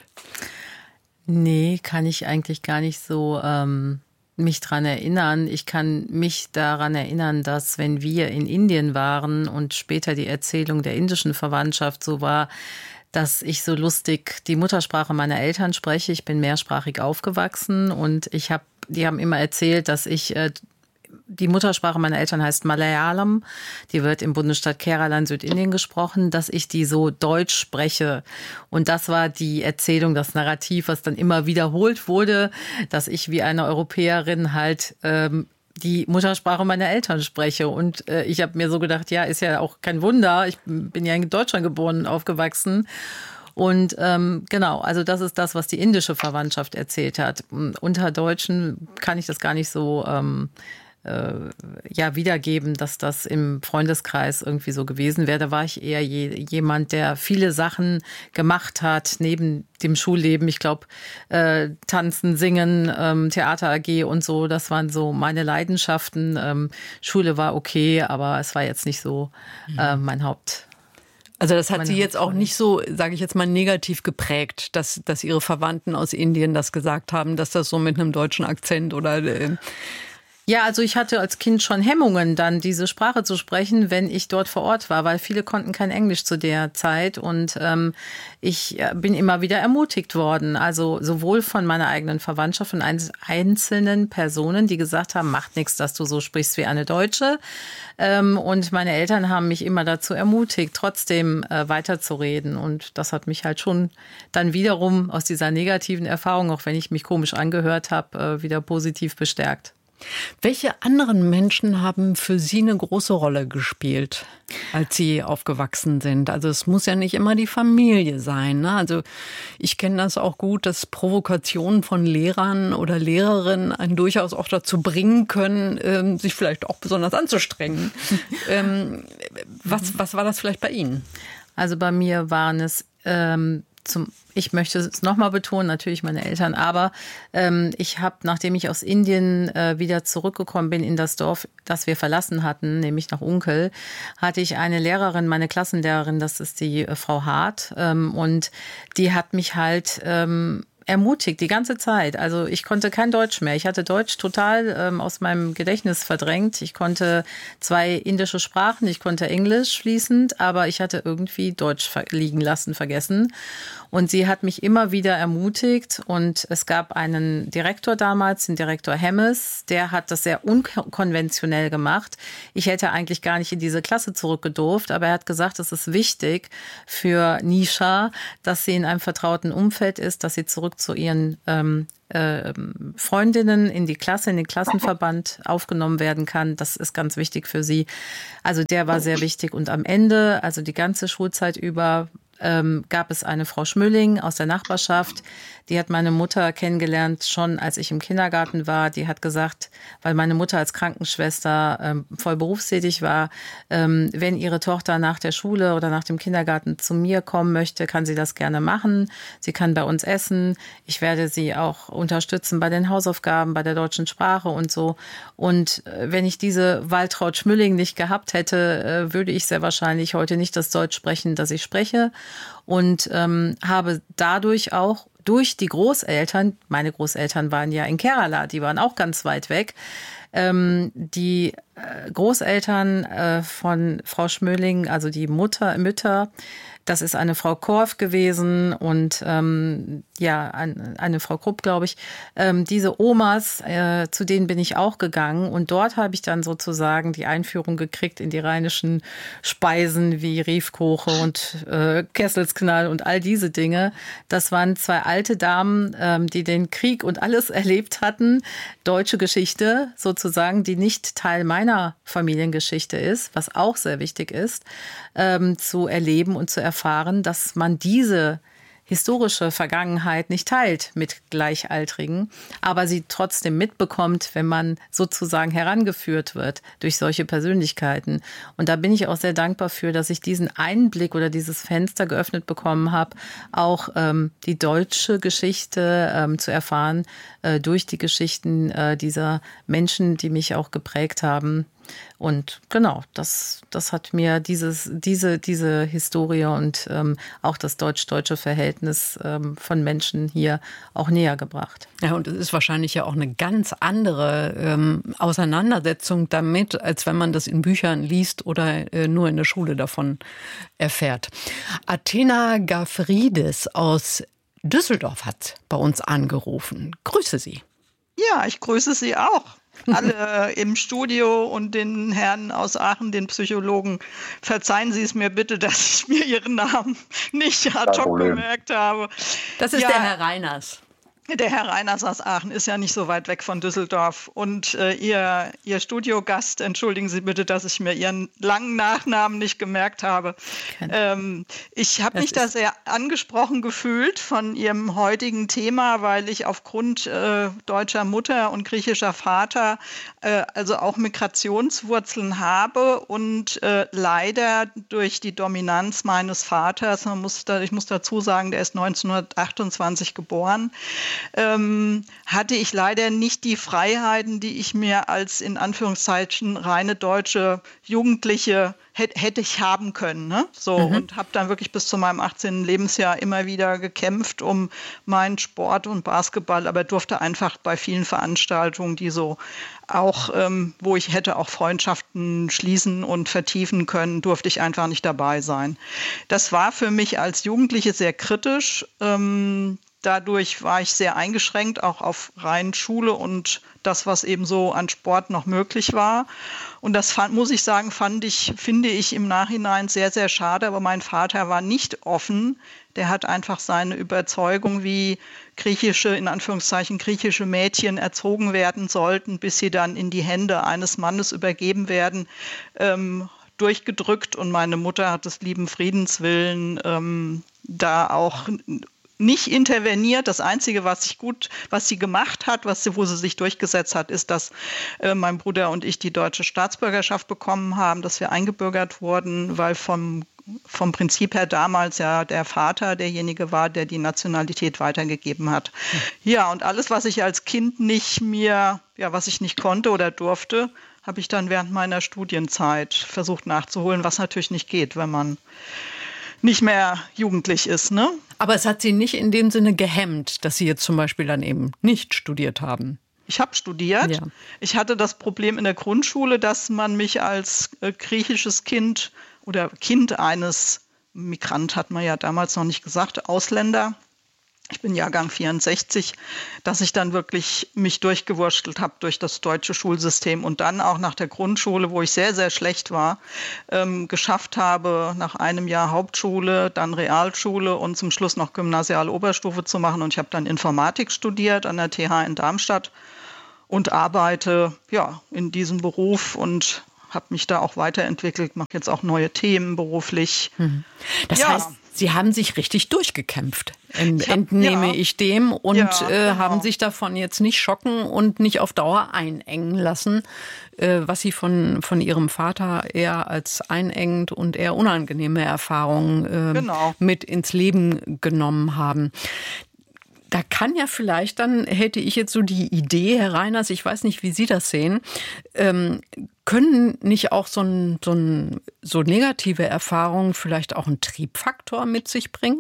Nee, kann ich eigentlich gar nicht so ähm, mich dran erinnern. Ich kann mich daran erinnern, dass wenn wir in Indien waren und später die Erzählung der indischen Verwandtschaft so war, dass ich so lustig die Muttersprache meiner Eltern spreche. Ich bin mehrsprachig aufgewachsen und ich habe, die haben immer erzählt, dass ich äh, die Muttersprache meiner Eltern heißt Malayalam. Die wird im Bundesstaat Kerala in Südindien gesprochen, dass ich die so deutsch spreche. Und das war die Erzählung, das Narrativ, was dann immer wiederholt wurde, dass ich wie eine Europäerin halt ähm, die Muttersprache meiner Eltern spreche. Und äh, ich habe mir so gedacht, ja, ist ja auch kein Wunder. Ich bin ja in Deutschland geboren und aufgewachsen. Und ähm, genau, also das ist das, was die indische Verwandtschaft erzählt hat. Unter Deutschen kann ich das gar nicht so ähm, äh, ja, wiedergeben, dass das im Freundeskreis irgendwie so gewesen wäre. Da war ich eher je, jemand, der viele Sachen gemacht hat neben dem Schulleben. Ich glaube, äh, Tanzen, Singen, ähm, Theater A G und so, das waren so meine Leidenschaften. Ähm, Schule war okay, aber es war jetzt nicht so äh, mein Haupt. Also das hat Sie jetzt auch nicht so, sage ich jetzt mal, negativ geprägt, dass, dass Ihre Verwandten aus Indien das gesagt haben, dass das so mit einem deutschen Akzent oder... Äh Ja, also ich hatte als Kind schon Hemmungen, dann diese Sprache zu sprechen, wenn ich dort vor Ort war, weil viele konnten kein Englisch zu der Zeit und ähm, ich bin immer wieder ermutigt worden, also sowohl von meiner eigenen Verwandtschaft, von einzelnen Personen, die gesagt haben, macht nichts, dass du so sprichst wie eine Deutsche, ähm, und meine Eltern haben mich immer dazu ermutigt, trotzdem äh, weiterzureden und das hat mich halt schon dann wiederum aus dieser negativen Erfahrung, auch wenn ich mich komisch angehört habe, äh, wieder positiv bestärkt. Welche anderen Menschen haben für Sie eine große Rolle gespielt, als Sie aufgewachsen sind? Also es muss ja nicht immer die Familie sein, ne? Also ich kenne das auch gut, dass Provokationen von Lehrern oder Lehrerinnen einen durchaus auch dazu bringen können, ähm, sich vielleicht auch besonders anzustrengen. ähm, was, was war das vielleicht bei Ihnen? Also bei mir waren es ähm, zum Ich möchte es nochmal betonen, natürlich meine Eltern, aber ähm, ich habe, nachdem ich aus Indien äh, wieder zurückgekommen bin in das Dorf, das wir verlassen hatten, nämlich nach Unkel, hatte ich eine Lehrerin, meine Klassenlehrerin, das ist die äh, Frau Hart, ähm, und die hat mich halt ähm, ermutigt die ganze Zeit. Also ich konnte kein Deutsch mehr. Ich hatte Deutsch total ähm, aus meinem Gedächtnis verdrängt. Ich konnte zwei indische Sprachen, ich konnte Englisch fließend, aber ich hatte irgendwie Deutsch liegen lassen, vergessen. Und sie hat mich immer wieder ermutigt und es gab einen Direktor damals, den Direktor Hemmes, der hat das sehr unkonventionell gemacht. Ich hätte eigentlich gar nicht in diese Klasse zurückgedurft, aber er hat gesagt, es ist wichtig für Nisha, dass sie in einem vertrauten Umfeld ist, dass sie zurück zu ihren ähm, äh, Freundinnen in die Klasse, in den Klassenverband aufgenommen werden kann. Das ist ganz wichtig für sie. Also der war sehr wichtig. Und am Ende, also die ganze Schulzeit über, ähm, gab es eine Frau Schmülling aus der Nachbarschaft. Die hat meine Mutter kennengelernt, schon als ich im Kindergarten war. Die hat gesagt, weil meine Mutter als Krankenschwester ähm, voll berufstätig war, ähm, wenn ihre Tochter nach der Schule oder nach dem Kindergarten zu mir kommen möchte, kann sie das gerne machen. Sie kann bei uns essen. Ich werde sie auch unterstützen bei den Hausaufgaben, bei der deutschen Sprache und so. Und äh, wenn ich diese Waltraud Schmülling nicht gehabt hätte, äh, würde ich sehr wahrscheinlich heute nicht das Deutsch sprechen, das ich spreche. Und ähm, habe dadurch auch durch die Großeltern, meine Großeltern waren ja in Kerala, die waren auch ganz weit weg, ähm, die äh, Großeltern äh, von Frau Schmülling, also die Mutter, Mütter, das ist eine Frau Korf gewesen und ähm, ja, ein, eine Frau Krupp, glaube ich. Ähm, diese Omas, äh, zu denen bin ich auch gegangen und dort habe ich dann sozusagen die Einführung gekriegt in die rheinischen Speisen wie Riefkoche und äh, Kesselsknall und all diese Dinge. Das waren zwei alte Damen, ähm, die den Krieg und alles erlebt hatten. Deutsche Geschichte sozusagen, die nicht Teil meiner Familiengeschichte ist, was auch sehr wichtig ist, ähm, zu erleben und zu erfahren, dass man diese historische Vergangenheit nicht teilt mit Gleichaltrigen, aber sie trotzdem mitbekommt, wenn man sozusagen herangeführt wird durch solche Persönlichkeiten. Und da bin ich auch sehr dankbar für, dass ich diesen Einblick oder dieses Fenster geöffnet bekommen habe, auch ähm, die deutsche Geschichte ähm, zu erfahren äh, durch die Geschichten äh, dieser Menschen, die mich auch geprägt haben. Und genau, das, das hat mir dieses, diese, diese Historie und ähm, auch das deutsch-deutsche Verhältnis ähm, von Menschen hier auch näher gebracht. Ja, und es ist wahrscheinlich ja auch eine ganz andere ähm, Auseinandersetzung damit, als wenn man das in Büchern liest oder äh, nur in der Schule davon erfährt. Athena Gafridis aus Düsseldorf hat bei uns angerufen. Grüße Sie. Ja, ich grüße Sie auch. Alle im Studio und den Herren aus Aachen, den Psychologen. Verzeihen Sie es mir bitte, dass ich mir Ihren Namen nicht ad hoc gemerkt habe. Das ist ja, der Herr Reiners. Der Herr Reiners aus Aachen ist ja nicht so weit weg von Düsseldorf. Und äh, Ihr, Ihr Studiogast, entschuldigen Sie bitte, dass ich mir Ihren langen Nachnamen nicht gemerkt habe. Ähm, ich habe mich da sehr angesprochen gefühlt von Ihrem heutigen Thema, weil ich aufgrund äh, deutscher Mutter und griechischer Vater äh, also auch Migrationswurzeln habe und äh, leider durch die Dominanz meines Vaters, man muss da, ich muss dazu sagen, der ist neunzehnhundertachtundzwanzig geboren, Ähm, hatte ich leider nicht die Freiheiten, die ich mir als in Anführungszeichen reine deutsche Jugendliche hätte, hätte ich haben können. Ne? So, mhm. Und habe dann wirklich bis zu meinem achtzehnten Lebensjahr immer wieder gekämpft um meinen Sport und Basketball, aber durfte einfach bei vielen Veranstaltungen, die so auch, ähm, wo ich hätte auch Freundschaften schließen und vertiefen können, durfte ich einfach nicht dabei sein. Das war für mich als Jugendliche sehr kritisch. Ähm, Dadurch war ich sehr eingeschränkt, auch auf rein Schule und das, was eben so an Sport noch möglich war. Und das fand, muss ich sagen, fand ich, finde ich im Nachhinein sehr, sehr schade. Aber mein Vater war nicht offen. Der hat einfach seine Überzeugung, wie griechische, in Anführungszeichen griechische Mädchen erzogen werden sollten, bis sie dann in die Hände eines Mannes übergeben werden, ähm, durchgedrückt. Und meine Mutter hat des lieben Friedens willen ähm, da auch nicht interveniert. Das Einzige, was sie gut, was sie gemacht hat, was sie, wo sie sich durchgesetzt hat, ist, dass äh, mein Bruder und ich die deutsche Staatsbürgerschaft bekommen haben, dass wir eingebürgert wurden, weil vom vom Prinzip her damals ja der Vater derjenige war, der die Nationalität weitergegeben hat. Mhm. Ja, und alles, was ich als Kind nicht mir, ja, was ich nicht konnte oder durfte, habe ich dann während meiner Studienzeit versucht nachzuholen, was natürlich nicht geht, wenn man nicht mehr jugendlich ist, ne? Aber es hat Sie nicht in dem Sinne gehemmt, dass Sie jetzt zum Beispiel dann eben nicht studiert haben. Ich habe studiert. Ja. Ich hatte das Problem in der Grundschule, dass man mich als äh, griechisches Kind oder Kind eines Migrant, hat man ja damals noch nicht gesagt, Ausländer, ich bin Jahrgang vierundsechzig, dass ich dann wirklich mich durchgewurstelt habe durch das deutsche Schulsystem und dann auch nach der Grundschule, wo ich sehr, sehr schlecht war, ähm, geschafft habe, nach einem Jahr Hauptschule, dann Realschule und zum Schluss noch gymnasiale Oberstufe zu machen. Und ich habe dann Informatik studiert an der T H in Darmstadt und arbeite ja in diesem Beruf und habe mich da auch weiterentwickelt, mache jetzt auch neue Themen beruflich. Das ja. heißt, Sie haben sich richtig durchgekämpft, ent- hab, entnehme ja. ich dem, und Ja, äh, genau. haben sich davon jetzt nicht schocken und nicht auf Dauer einengen lassen, äh, was Sie von, von Ihrem Vater eher als einengend und eher unangenehme Erfahrungen äh, Genau. mit ins Leben genommen haben. Da kann ja vielleicht dann, hätte ich jetzt so die Idee, Herr Reiners, ich weiß nicht, wie Sie das sehen, ähm, können nicht auch so, ein, so, ein, so negative Erfahrungen vielleicht auch einen Triebfaktor mit sich bringen?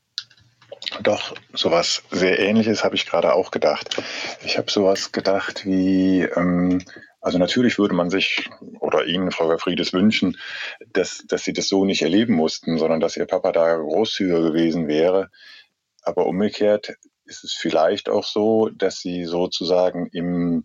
Doch, sowas sehr Ähnliches habe ich gerade auch gedacht. Ich habe sowas gedacht wie, ähm, also natürlich würde man sich oder Ihnen, Frau Friedes, wünschen, dass, dass Sie das so nicht erleben mussten, sondern dass Ihr Papa da großzügiger gewesen wäre. Aber umgekehrt ist es vielleicht auch so, dass Sie sozusagen im,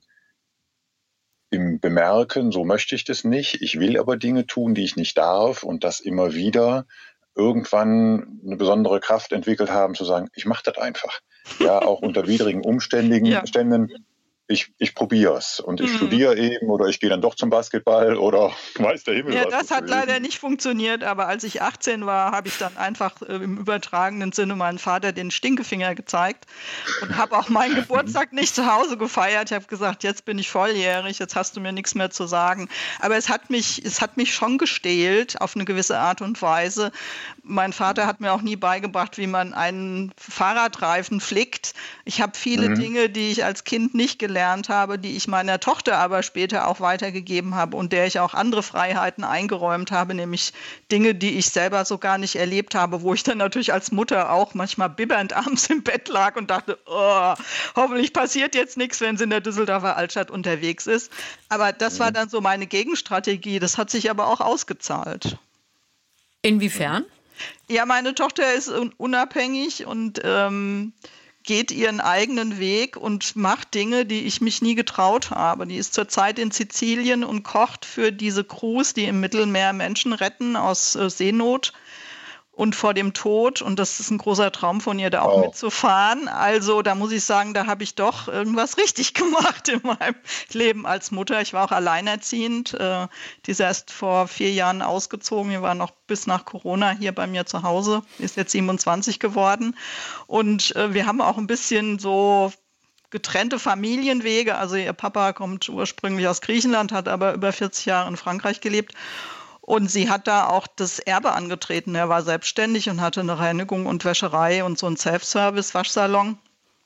im Bemerken, so möchte ich das nicht, ich will aber Dinge tun, die ich nicht darf, und das immer wieder irgendwann eine besondere Kraft entwickelt haben, zu sagen, ich mache das einfach. Ja, auch unter widrigen Umständen, Ja. Ständen, ich, ich probiere es und ich Mhm. studiere eben oder ich gehe dann doch zum Basketball oder weiß der Himmel Ja, was. das hat gewesen. leider nicht funktioniert, aber als ich achtzehn war, habe ich dann einfach äh, im übertragenen Sinne meinem Vater den Stinkefinger gezeigt und habe auch meinen Geburtstag nicht zu Hause gefeiert. Ich habe gesagt, jetzt bin ich volljährig, jetzt hast du mir nichts mehr zu sagen. Aber es hat mich, es hat mich schon gestählt auf eine gewisse Art und Weise. Mein Vater hat mir auch nie beigebracht, wie man einen Fahrradreifen flickt. Ich habe viele Mhm. Dinge, die ich als Kind nicht gelernt habe, die ich meiner Tochter aber später auch weitergegeben habe und der ich auch andere Freiheiten eingeräumt habe, nämlich Dinge, die ich selber so gar nicht erlebt habe, wo ich dann natürlich als Mutter auch manchmal bibbernd abends im Bett lag und dachte, oh, hoffentlich passiert jetzt nichts, wenn sie in der Düsseldorfer Altstadt unterwegs ist. Aber das war dann so meine Gegenstrategie. Das hat sich aber auch ausgezahlt. Inwiefern? Ja, meine Tochter ist un- unabhängig und ähm, geht ihren eigenen Weg und macht Dinge, die ich mich nie getraut habe. Die ist zurzeit in Sizilien und kocht für diese Crews, die im Mittelmeer Menschen retten aus äh, Seenot und vor dem Tod. Und das ist ein großer Traum von ihr, da auch Wow. mitzufahren. Also da muss ich sagen, da habe ich doch irgendwas richtig gemacht in meinem Leben als Mutter. Ich war auch alleinerziehend. Äh, die ist erst vor vier Jahren ausgezogen. Die war noch bis nach Corona hier bei mir zu Hause. Ist jetzt siebenundzwanzig geworden. Und äh, wir haben auch ein bisschen so getrennte Familienwege. Also ihr Papa kommt ursprünglich aus Griechenland, hat aber über vierzig Jahre in Frankreich gelebt. Und sie hat da auch das Erbe angetreten. Er war selbstständig und hatte eine Reinigung und Wäscherei und so einen Self-Service-Waschsalon.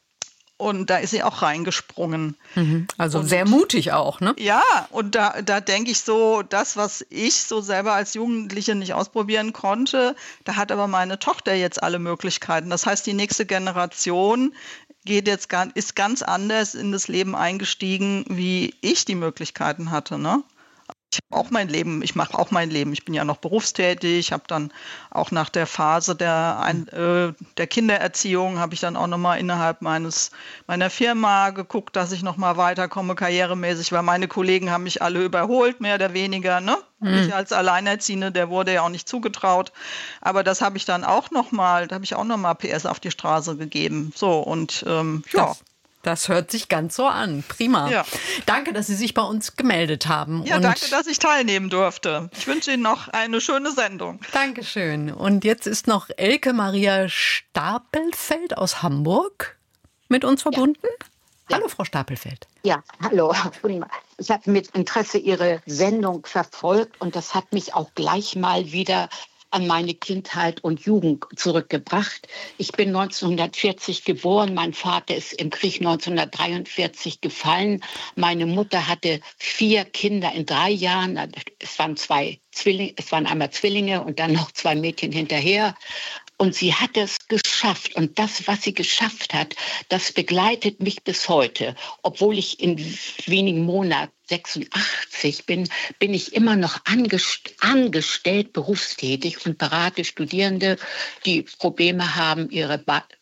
Und da ist sie auch reingesprungen. Mhm. Also Und- sehr mutig auch, ne? Ja, und da, da denke ich so, das, was ich so selber als Jugendliche nicht ausprobieren konnte, da hat aber meine Tochter jetzt alle Möglichkeiten. Das heißt, die nächste Generation geht jetzt gar, ist ganz anders in das Leben eingestiegen, wie ich die Möglichkeiten hatte, ne? Ich habe auch mein Leben, ich mache auch mein Leben. Ich bin ja noch berufstätig, habe dann auch nach der Phase der, ein, äh, der Kindererziehung, habe ich dann auch nochmal innerhalb meines, meiner Firma geguckt, dass ich nochmal weiterkomme karrieremäßig, weil meine Kollegen haben mich alle überholt, mehr oder weniger. Ne? Mhm. Ich als Alleinerziehende, der wurde ja auch nicht zugetraut. Aber das habe ich dann auch nochmal, da habe ich auch nochmal P S auf die Straße gegeben. So, und ähm, ja. Das, das hört sich ganz so an. Prima. Ja. Danke, dass Sie sich bei uns gemeldet haben. Ja, und danke, dass ich teilnehmen durfte. Ich wünsche Ihnen noch eine schöne Sendung. Dankeschön. Und jetzt ist noch Elke Maria Stapelfeld aus Hamburg mit uns verbunden. Ja. Hallo, Frau Stapelfeld. Ja, hallo. Ich habe mit Interesse Ihre Sendung verfolgt und das hat mich auch gleich mal wieder an meine Kindheit und Jugend zurückgebracht. Ich bin neunzehnhundertvierzig geboren, mein Vater ist im Krieg neunzehnhundertdreiundvierzig gefallen. Meine Mutter hatte vier Kinder in drei Jahren. Es waren zwei Zwillinge, es waren einmal Zwillinge und dann noch zwei Mädchen hinterher. Und sie hat es geschafft. Und das, was sie geschafft hat, das begleitet mich bis heute. Obwohl ich in wenigen Monaten sechsundachtzig bin, bin ich immer noch angest- angestellt, berufstätig und berate Studierende, die Probleme haben, ihre ba-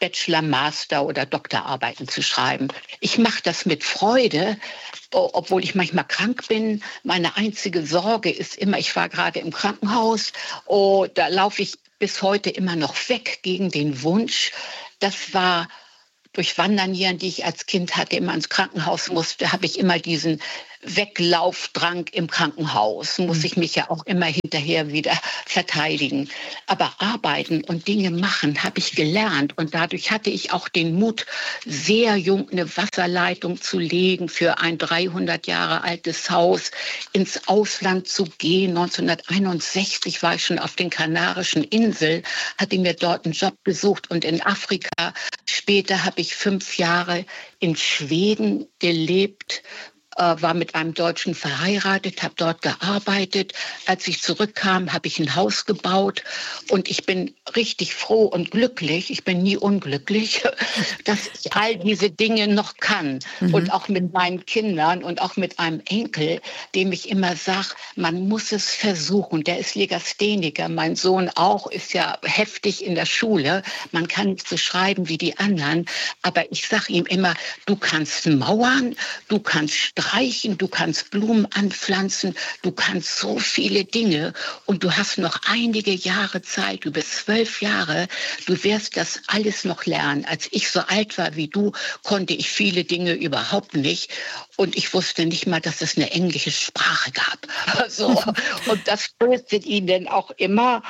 Bachelor, Master oder Doktorarbeiten zu schreiben. Ich mache das mit Freude, obwohl ich manchmal krank bin. Meine einzige Sorge ist immer, ich war gerade im Krankenhaus, oh, da laufe ich bis heute immer noch weg gegen den Wunsch. Das war durch Wandernieren, die ich als Kind hatte, immer ins Krankenhaus musste, habe ich immer diesen Weglaufdrang im Krankenhaus. Muss ich mich ja auch immer hinterher wieder verteidigen. Aber arbeiten und Dinge machen habe ich gelernt. Und dadurch hatte ich auch den Mut, sehr jung eine Wasserleitung zu legen für ein dreihundert Jahre altes Haus, ins Ausland zu gehen. neunzehnhunderteinundsechzig war ich schon auf den Kanarischen Inseln, hatte mir dort einen Job gesucht und in Afrika. Später habe ich fünf Jahre in Schweden gelebt, war mit einem Deutschen verheiratet, habe dort gearbeitet. Als ich zurückkam, habe ich ein Haus gebaut und ich bin richtig froh und glücklich, ich bin nie unglücklich, dass ich all diese Dinge noch kann. Mhm. Und auch mit meinen Kindern und auch mit einem Enkel, dem ich immer sage, man muss es versuchen. Der ist Legastheniker, mein Sohn auch, ist ja heftig in der Schule. Man kann nicht so schreiben wie die anderen, aber ich sage ihm immer, du kannst mauern, du kannst streichen, du kannst Blumen anpflanzen, du kannst so viele Dinge und du hast noch einige Jahre Zeit, du bist zwölf Jahre, du wirst das alles noch lernen. Als ich so alt war wie du, konnte ich viele Dinge überhaupt nicht und ich wusste nicht mal, dass es eine englische Sprache gab. Also, und das tröstet ihn dann auch immer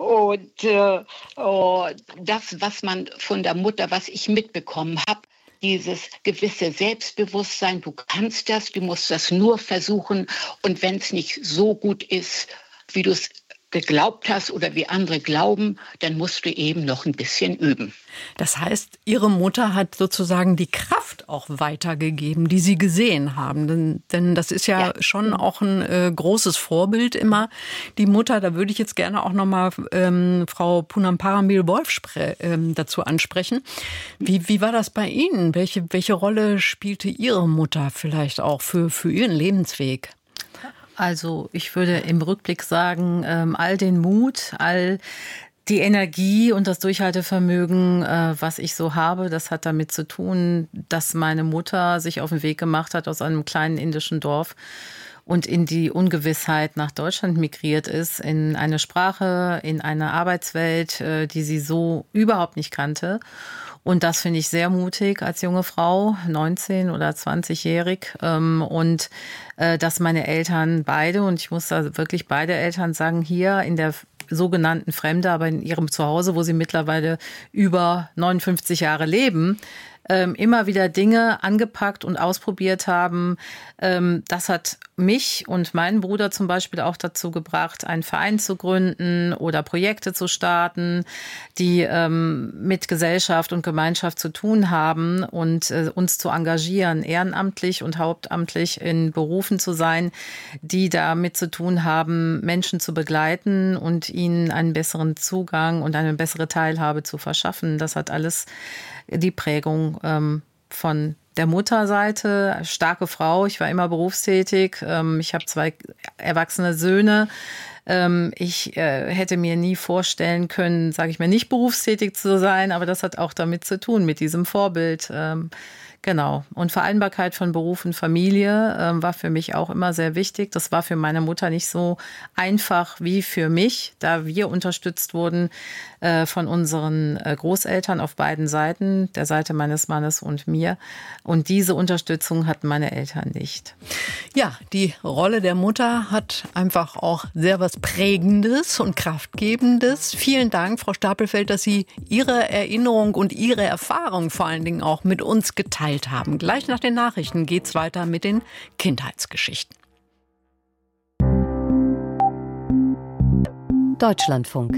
und äh, oh, das, was man von der Mutter, was ich mitbekommen habe, dieses gewisse Selbstbewusstsein, du kannst das, du musst das nur versuchen und wenn es nicht so gut ist, wie du es geglaubt hast oder wie andere glauben, dann musst du eben noch ein bisschen üben. Das heißt, Ihre Mutter hat sozusagen die Kraft auch weitergegeben, die Sie gesehen haben. Denn, denn das ist ja, ja schon auch ein äh, großes Vorbild immer. Die Mutter, da würde ich jetzt gerne auch nochmal ähm, Frau Poonam Parambil-Wolf ähm, dazu ansprechen. Wie, wie war das bei Ihnen? Welche, welche Rolle spielte Ihre Mutter vielleicht auch für, für Ihren Lebensweg? Also ich würde im Rückblick sagen, ähm, all den Mut, all die Energie und das Durchhaltevermögen, äh, was ich so habe, das hat damit zu tun, dass meine Mutter sich auf den Weg gemacht hat aus einem kleinen indischen Dorf und in die Ungewissheit nach Deutschland migriert ist, in eine Sprache, in eine Arbeitswelt, äh, die sie so überhaupt nicht kannte. Und das finde ich sehr mutig als junge Frau, neunzehn- oder zwanzigjährig. Und dass meine Eltern beide, und ich muss da wirklich beide Eltern sagen, hier in der sogenannten Fremde, aber in ihrem Zuhause, wo sie mittlerweile über neunundfünfzig Jahre leben, immer wieder Dinge angepackt und ausprobiert haben. Das hat mich und meinen Bruder zum Beispiel auch dazu gebracht, einen Verein zu gründen oder Projekte zu starten, die mit Gesellschaft und Gemeinschaft zu tun haben und uns zu engagieren, ehrenamtlich und hauptamtlich in Berufen zu sein, die damit zu tun haben, Menschen zu begleiten und ihnen einen besseren Zugang und eine bessere Teilhabe zu verschaffen. Das hat alles die Prägung ähm, von der Mutterseite, starke Frau. Ich war immer berufstätig. Ähm, ich habe zwei erwachsene Söhne. Ähm, ich äh, hätte mir nie vorstellen können, sage ich mal, nicht berufstätig zu sein, aber das hat auch damit zu tun, mit diesem Vorbild. Ähm, Genau. Und Vereinbarkeit von Beruf und Familie äh, war für mich auch immer sehr wichtig. Das war für meine Mutter nicht so einfach wie für mich, da wir unterstützt wurden äh, von unseren äh, Großeltern auf beiden Seiten, der Seite meines Mannes und mir. Und diese Unterstützung hatten meine Eltern nicht. Ja, die Rolle der Mutter hat einfach auch sehr was Prägendes und Kraftgebendes. Vielen Dank, Frau Stapelfeld, dass Sie Ihre Erinnerung und Ihre Erfahrung vor allen Dingen auch mit uns geteilt haben. Gleich nach den Nachrichten geht's weiter mit den Kindheitsgeschichten. Deutschlandfunk.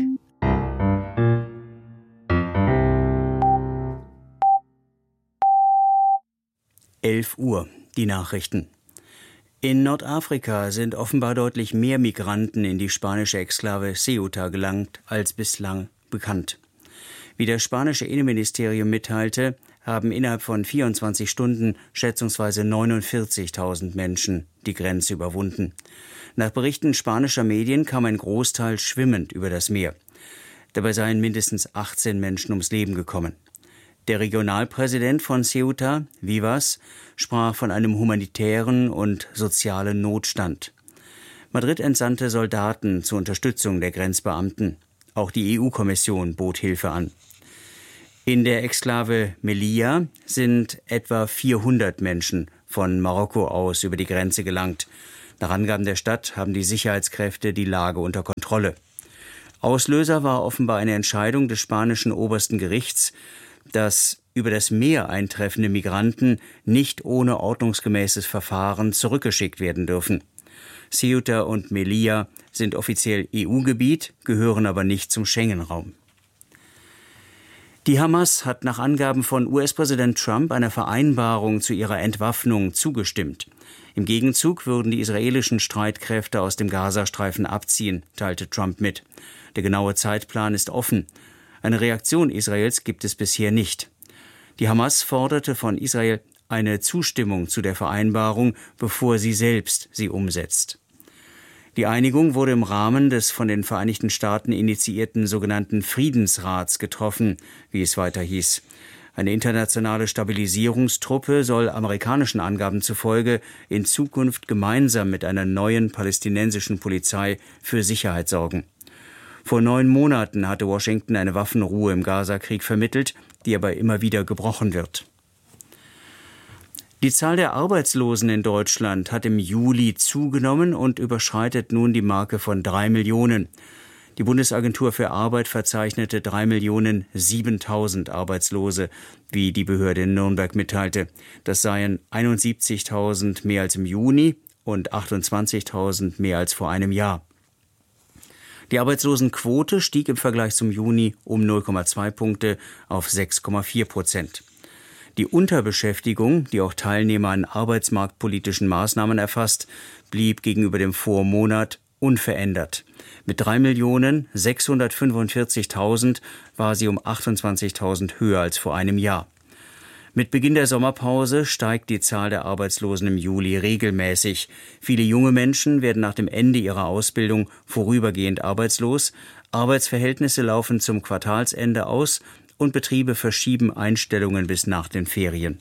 elf Uhr, die Nachrichten. In Nordafrika sind offenbar deutlich mehr Migranten in die spanische Exklave Ceuta gelangt als bislang bekannt. Wie das spanische Innenministerium mitteilte, haben innerhalb von vierundzwanzig Stunden schätzungsweise neunundvierzigtausend Menschen die Grenze überwunden. Nach Berichten spanischer Medien kam ein Großteil schwimmend über das Meer. Dabei seien mindestens achtzehn Menschen ums Leben gekommen. Der Regionalpräsident von Ceuta, Vivas, sprach von einem humanitären und sozialen Notstand. Madrid entsandte Soldaten zur Unterstützung der Grenzbeamten. Auch die E U-Kommission bot Hilfe an. In der Exklave Melilla sind etwa vierhundert Menschen von Marokko aus über die Grenze gelangt. Nach Angaben der Stadt haben die Sicherheitskräfte die Lage unter Kontrolle. Auslöser war offenbar eine Entscheidung des spanischen obersten Gerichts, dass über das Meer eintreffende Migranten nicht ohne ordnungsgemäßes Verfahren zurückgeschickt werden dürfen. Ceuta und Melilla sind offiziell E U-Gebiet, gehören aber nicht zum Schengen-Raum. Die Hamas hat nach Angaben von U S-Präsident Trump einer Vereinbarung zu ihrer Entwaffnung zugestimmt. Im Gegenzug würden die israelischen Streitkräfte aus dem Gazastreifen abziehen, teilte Trump mit. Der genaue Zeitplan ist offen. Eine Reaktion Israels gibt es bisher nicht. Die Hamas forderte von Israel eine Zustimmung zu der Vereinbarung, bevor sie selbst sie umsetzt. Die Einigung wurde im Rahmen des von den Vereinigten Staaten initiierten sogenannten Friedensrats getroffen, wie es weiter hieß. Eine internationale Stabilisierungstruppe soll amerikanischen Angaben zufolge in Zukunft gemeinsam mit einer neuen palästinensischen Polizei für Sicherheit sorgen. Vor neun Monaten hatte Washington eine Waffenruhe im Gazakrieg vermittelt, die aber immer wieder gebrochen wird. Die Zahl der Arbeitslosen in Deutschland hat im Juli zugenommen und überschreitet nun die Marke von drei Millionen. Die Bundesagentur für Arbeit verzeichnete drei Millionen siebentausend Arbeitslose, wie die Behörde in Nürnberg mitteilte. Das seien einundsiebzigtausend mehr als im Juni und achtundzwanzigtausend mehr als vor einem Jahr. Die Arbeitslosenquote stieg im Vergleich zum Juni um null Komma zwei Punkte auf sechs Komma vier Prozent. Die Unterbeschäftigung, die auch Teilnehmer an arbeitsmarktpolitischen Maßnahmen erfasst, blieb gegenüber dem Vormonat unverändert. Mit drei Millionen sechshundertfünfundvierzigtausend war sie um achtundzwanzigtausend höher als vor einem Jahr. Mit Beginn der Sommerpause steigt die Zahl der Arbeitslosen im Juli regelmäßig. Viele junge Menschen werden nach dem Ende ihrer Ausbildung vorübergehend arbeitslos. Arbeitsverhältnisse laufen zum Quartalsende aus und Betriebe verschieben Einstellungen bis nach den Ferien.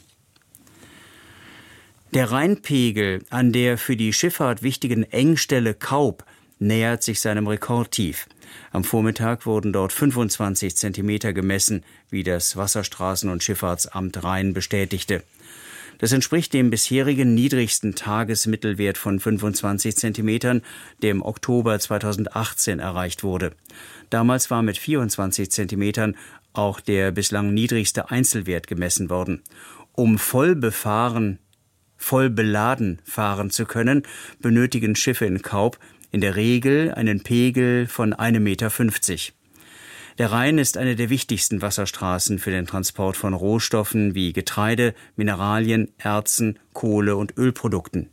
Der Rheinpegel an der für die Schifffahrt wichtigen Engstelle Kaub nähert sich seinem Rekordtief. Am Vormittag wurden dort fünfundzwanzig Zentimeter gemessen, wie das Wasserstraßen- und Schifffahrtsamt Rhein bestätigte. Das entspricht dem bisherigen niedrigsten Tagesmittelwert von fünfundzwanzig Zentimetern, der im Oktober zweitausendachtzehn erreicht wurde. Damals war mit vierundzwanzig Zentimetern auch der bislang niedrigste Einzelwert gemessen worden. Um voll befahren, voll beladen fahren zu können, benötigen Schiffe in Kaub in der Regel einen Pegel von einem Meter fünfzig. Der Rhein ist eine der wichtigsten Wasserstraßen für den Transport von Rohstoffen wie Getreide, Mineralien, Erzen, Kohle und Ölprodukten.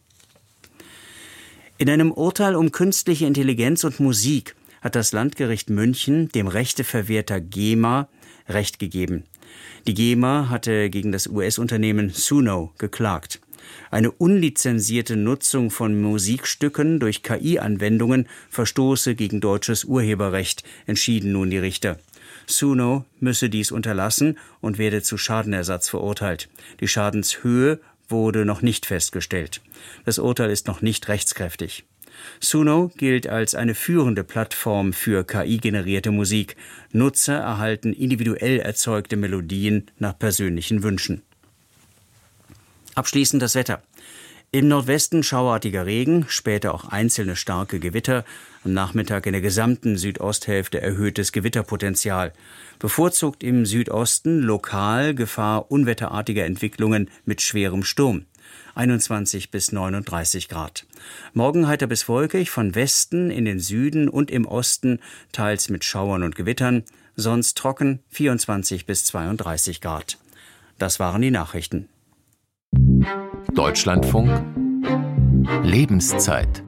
In einem Urteil um künstliche Intelligenz und Musik hat das Landgericht München dem Rechteverwerter GEMA Recht gegeben. Die GEMA hatte gegen das U S-Unternehmen Suno geklagt. Eine unlizenzierte Nutzung von Musikstücken durch K I-Anwendungen verstoße gegen deutsches Urheberrecht, entschieden nun die Richter. Suno müsse dies unterlassen und werde zu Schadenersatz verurteilt. Die Schadenshöhe wurde noch nicht festgestellt. Das Urteil ist noch nicht rechtskräftig. Suno gilt als eine führende Plattform für K I-generierte Musik. Nutzer erhalten individuell erzeugte Melodien nach persönlichen Wünschen. Abschließend das Wetter. Im Nordwesten schauartiger Regen, später auch einzelne starke Gewitter. Am Nachmittag in der gesamten Südosthälfte erhöhtes Gewitterpotenzial. Bevorzugt im Südosten lokal Gefahr unwetterartiger Entwicklungen mit schwerem Sturm. einundzwanzig bis neununddreißig Grad. Morgen heiter bis wolkig, von Westen in den Süden und im Osten, teils mit Schauern und Gewittern, sonst trocken, vierundzwanzig bis zweiunddreißig Grad. Das waren die Nachrichten. Deutschlandfunk Lebenszeit.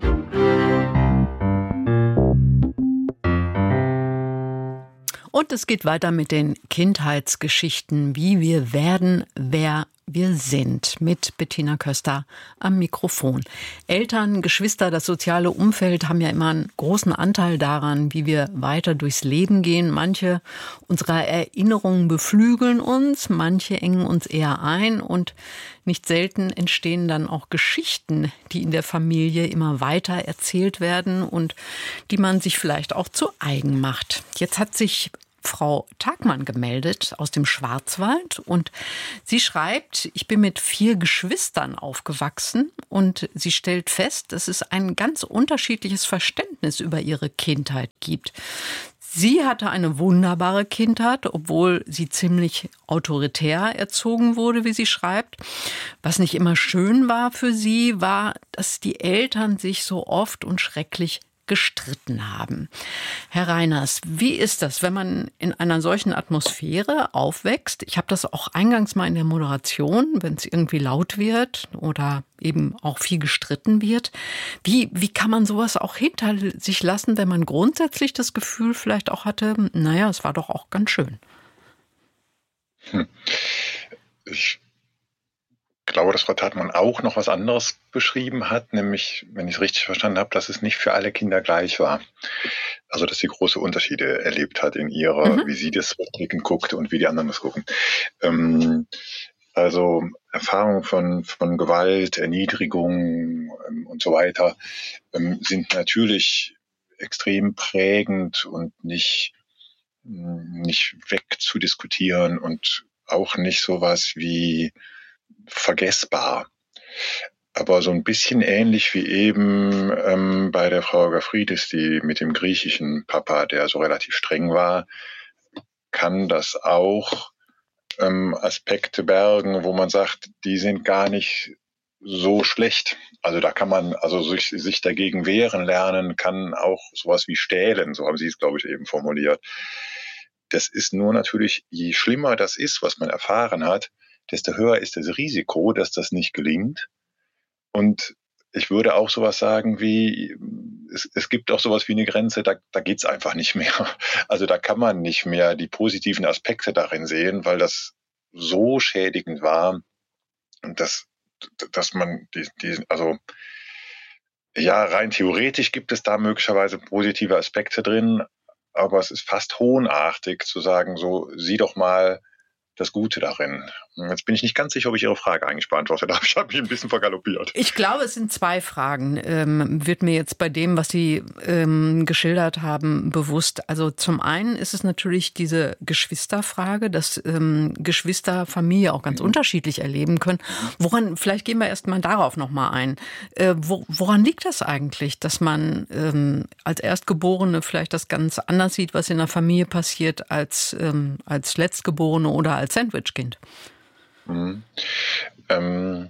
Und es geht weiter mit den Kindheitsgeschichten, wie wir werden, wer wir sind mit Bettina Köster am Mikrofon. Eltern, Geschwister, das soziale Umfeld haben ja immer einen großen Anteil daran, wie wir weiter durchs Leben gehen. Manche unserer Erinnerungen beflügeln uns, manche engen uns eher ein und nicht selten entstehen dann auch Geschichten, die in der Familie immer weiter erzählt werden und die man sich vielleicht auch zu eigen macht. Jetzt hat sich Frau Tagmann gemeldet aus dem Schwarzwald und sie schreibt, ich bin mit vier Geschwistern aufgewachsen und sie stellt fest, dass es ein ganz unterschiedliches Verständnis über ihre Kindheit gibt. Sie hatte eine wunderbare Kindheit, obwohl sie ziemlich autoritär erzogen wurde, wie sie schreibt. Was nicht immer schön war für sie, war, dass die Eltern sich so oft und schrecklich gestritten haben. Herr Reiners, wie ist das, wenn man in einer solchen Atmosphäre aufwächst? Ich habe das auch eingangs mal in der Moderation, wenn es irgendwie laut wird oder eben auch viel gestritten wird. Wie, wie kann man sowas auch hinter sich lassen, wenn man grundsätzlich das Gefühl vielleicht auch hatte, naja, es war doch auch ganz schön? Hm. Ich Ich glaube, dass Frau Tagmann auch noch was anderes beschrieben hat, nämlich, wenn ich es richtig verstanden habe, dass es nicht für alle Kinder gleich war. Also, dass sie große Unterschiede erlebt hat in ihrer, mhm. wie sie das rückblickend guckt und wie die anderen das gucken. Ähm, also Erfahrungen von, von Gewalt, Erniedrigung ähm, und so weiter ähm, sind natürlich extrem prägend und nicht, nicht wegzudiskutieren und auch nicht sowas wie vergessbar. Aber so ein bisschen ähnlich wie eben ähm, bei der Frau Gafridis, die mit dem griechischen Papa, der so relativ streng war, kann das auch ähm, Aspekte bergen, wo man sagt, die sind gar nicht so schlecht. Also da kann man also sich, sich dagegen wehren lernen, kann auch sowas wie stählen, so haben Sie es, glaube ich, eben formuliert. Das ist nur natürlich, je schlimmer das ist, was man erfahren hat, desto höher ist das Risiko, dass das nicht gelingt. Und ich würde auch sowas sagen wie, es, es gibt auch sowas wie eine Grenze, da, da geht's einfach nicht mehr. Also da kann man nicht mehr die positiven Aspekte darin sehen, weil das so schädigend war, dass, dass man, die, die, also ja, rein theoretisch gibt es da möglicherweise positive Aspekte drin, aber es ist fast hohnartig zu sagen, so, sieh doch mal das Gute darin. Jetzt bin ich nicht ganz sicher, ob ich Ihre Frage eigentlich beantwortet habe. Ich habe mich ein bisschen vergaloppiert. Ich glaube, es sind zwei Fragen, ähm, wird mir jetzt bei dem, was Sie ähm, geschildert haben, bewusst. Also zum einen ist es natürlich diese Geschwisterfrage, dass ähm, Geschwister Familie auch ganz mhm. unterschiedlich erleben können. Woran, vielleicht gehen wir erst mal darauf nochmal ein. Äh, wo, woran liegt das eigentlich, dass man ähm, als Erstgeborene vielleicht das ganz anders sieht, was in der Familie passiert, als, ähm, als Letztgeborene oder als Sandwichkind? Mhm. Ähm,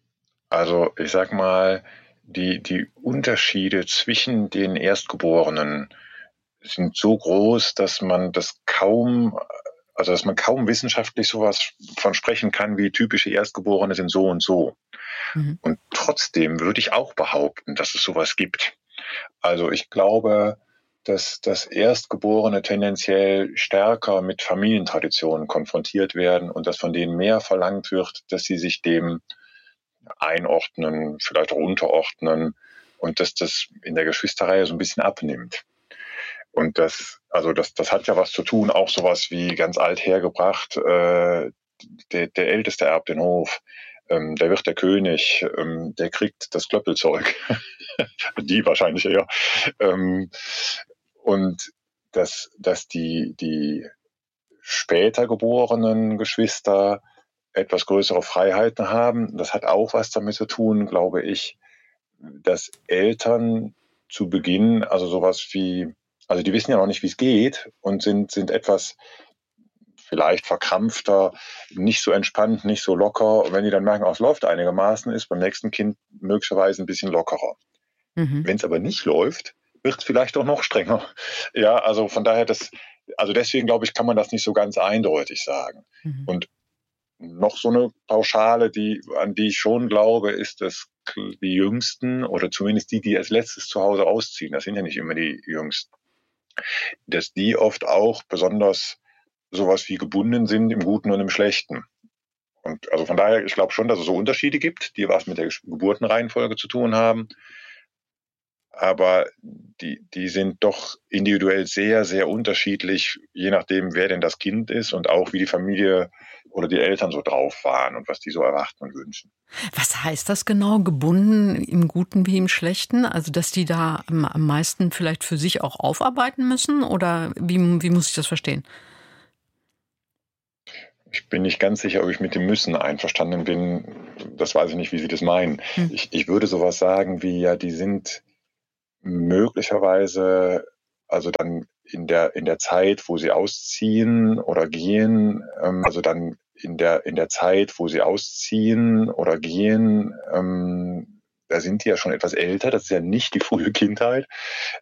also ich sag mal, die, die Unterschiede zwischen den Erstgeborenen sind so groß, dass man das kaum, also dass man kaum wissenschaftlich sowas von sprechen kann, wie typische Erstgeborene sind so und so. Mhm. Und trotzdem würde ich auch behaupten, dass es sowas gibt. Also ich glaube, dass das Erstgeborene tendenziell stärker mit Familientraditionen konfrontiert werden und dass von denen mehr verlangt wird, dass sie sich dem einordnen, vielleicht auch unterordnen und dass das in der Geschwisterreihe so ein bisschen abnimmt. Und das, also das, das hat ja was zu tun, auch sowas wie ganz alt hergebracht, äh, der, der Älteste erbt den Hof. Ähm, der wird der König, ähm, der kriegt das Klöppelzeug. Die wahrscheinlich eher. Ähm, und dass, dass die, die später geborenen Geschwister etwas größere Freiheiten haben, das hat auch was damit zu tun, glaube ich, dass Eltern zu Beginn, also sowas wie, also die wissen ja noch nicht, wie es geht und sind, sind etwas vielleicht verkrampfter, nicht so entspannt, nicht so locker. Und wenn die dann merken, oh, es läuft einigermaßen, ist beim nächsten Kind möglicherweise ein bisschen lockerer. Mhm. Wenn es aber nicht läuft, wird es vielleicht auch noch strenger. Ja, also von daher, das, also deswegen glaube ich, kann man das nicht so ganz eindeutig sagen. Mhm. Und noch so eine Pauschale, die, an die ich schon glaube, ist, dass die Jüngsten oder zumindest die, die als letztes zu Hause ausziehen, das sind ja nicht immer die Jüngsten, dass die oft auch besonders sowas wie gebunden sind im Guten und im Schlechten. Und also von daher, ich glaube schon, dass es so Unterschiede gibt, die was mit der Geburtenreihenfolge zu tun haben. Aber die, die sind doch individuell sehr, sehr unterschiedlich, je nachdem, wer denn das Kind ist und auch wie die Familie oder die Eltern so drauf waren und was die so erwarten und wünschen. Was heißt das genau, gebunden im Guten wie im Schlechten? Also, dass die da am, am meisten vielleicht für sich auch aufarbeiten müssen? Oder wie, wie muss ich das verstehen? Ich bin nicht ganz sicher, ob ich mit dem Müssen einverstanden bin. Das weiß ich nicht, wie Sie das meinen. Hm. Ich, ich würde sowas sagen wie, ja, die sind möglicherweise, also dann in der, in der Zeit, wo sie ausziehen oder gehen, ähm, also dann in der, in der Zeit, wo sie ausziehen oder gehen, ähm, da sind die ja schon etwas älter, das ist ja nicht die frühe Kindheit.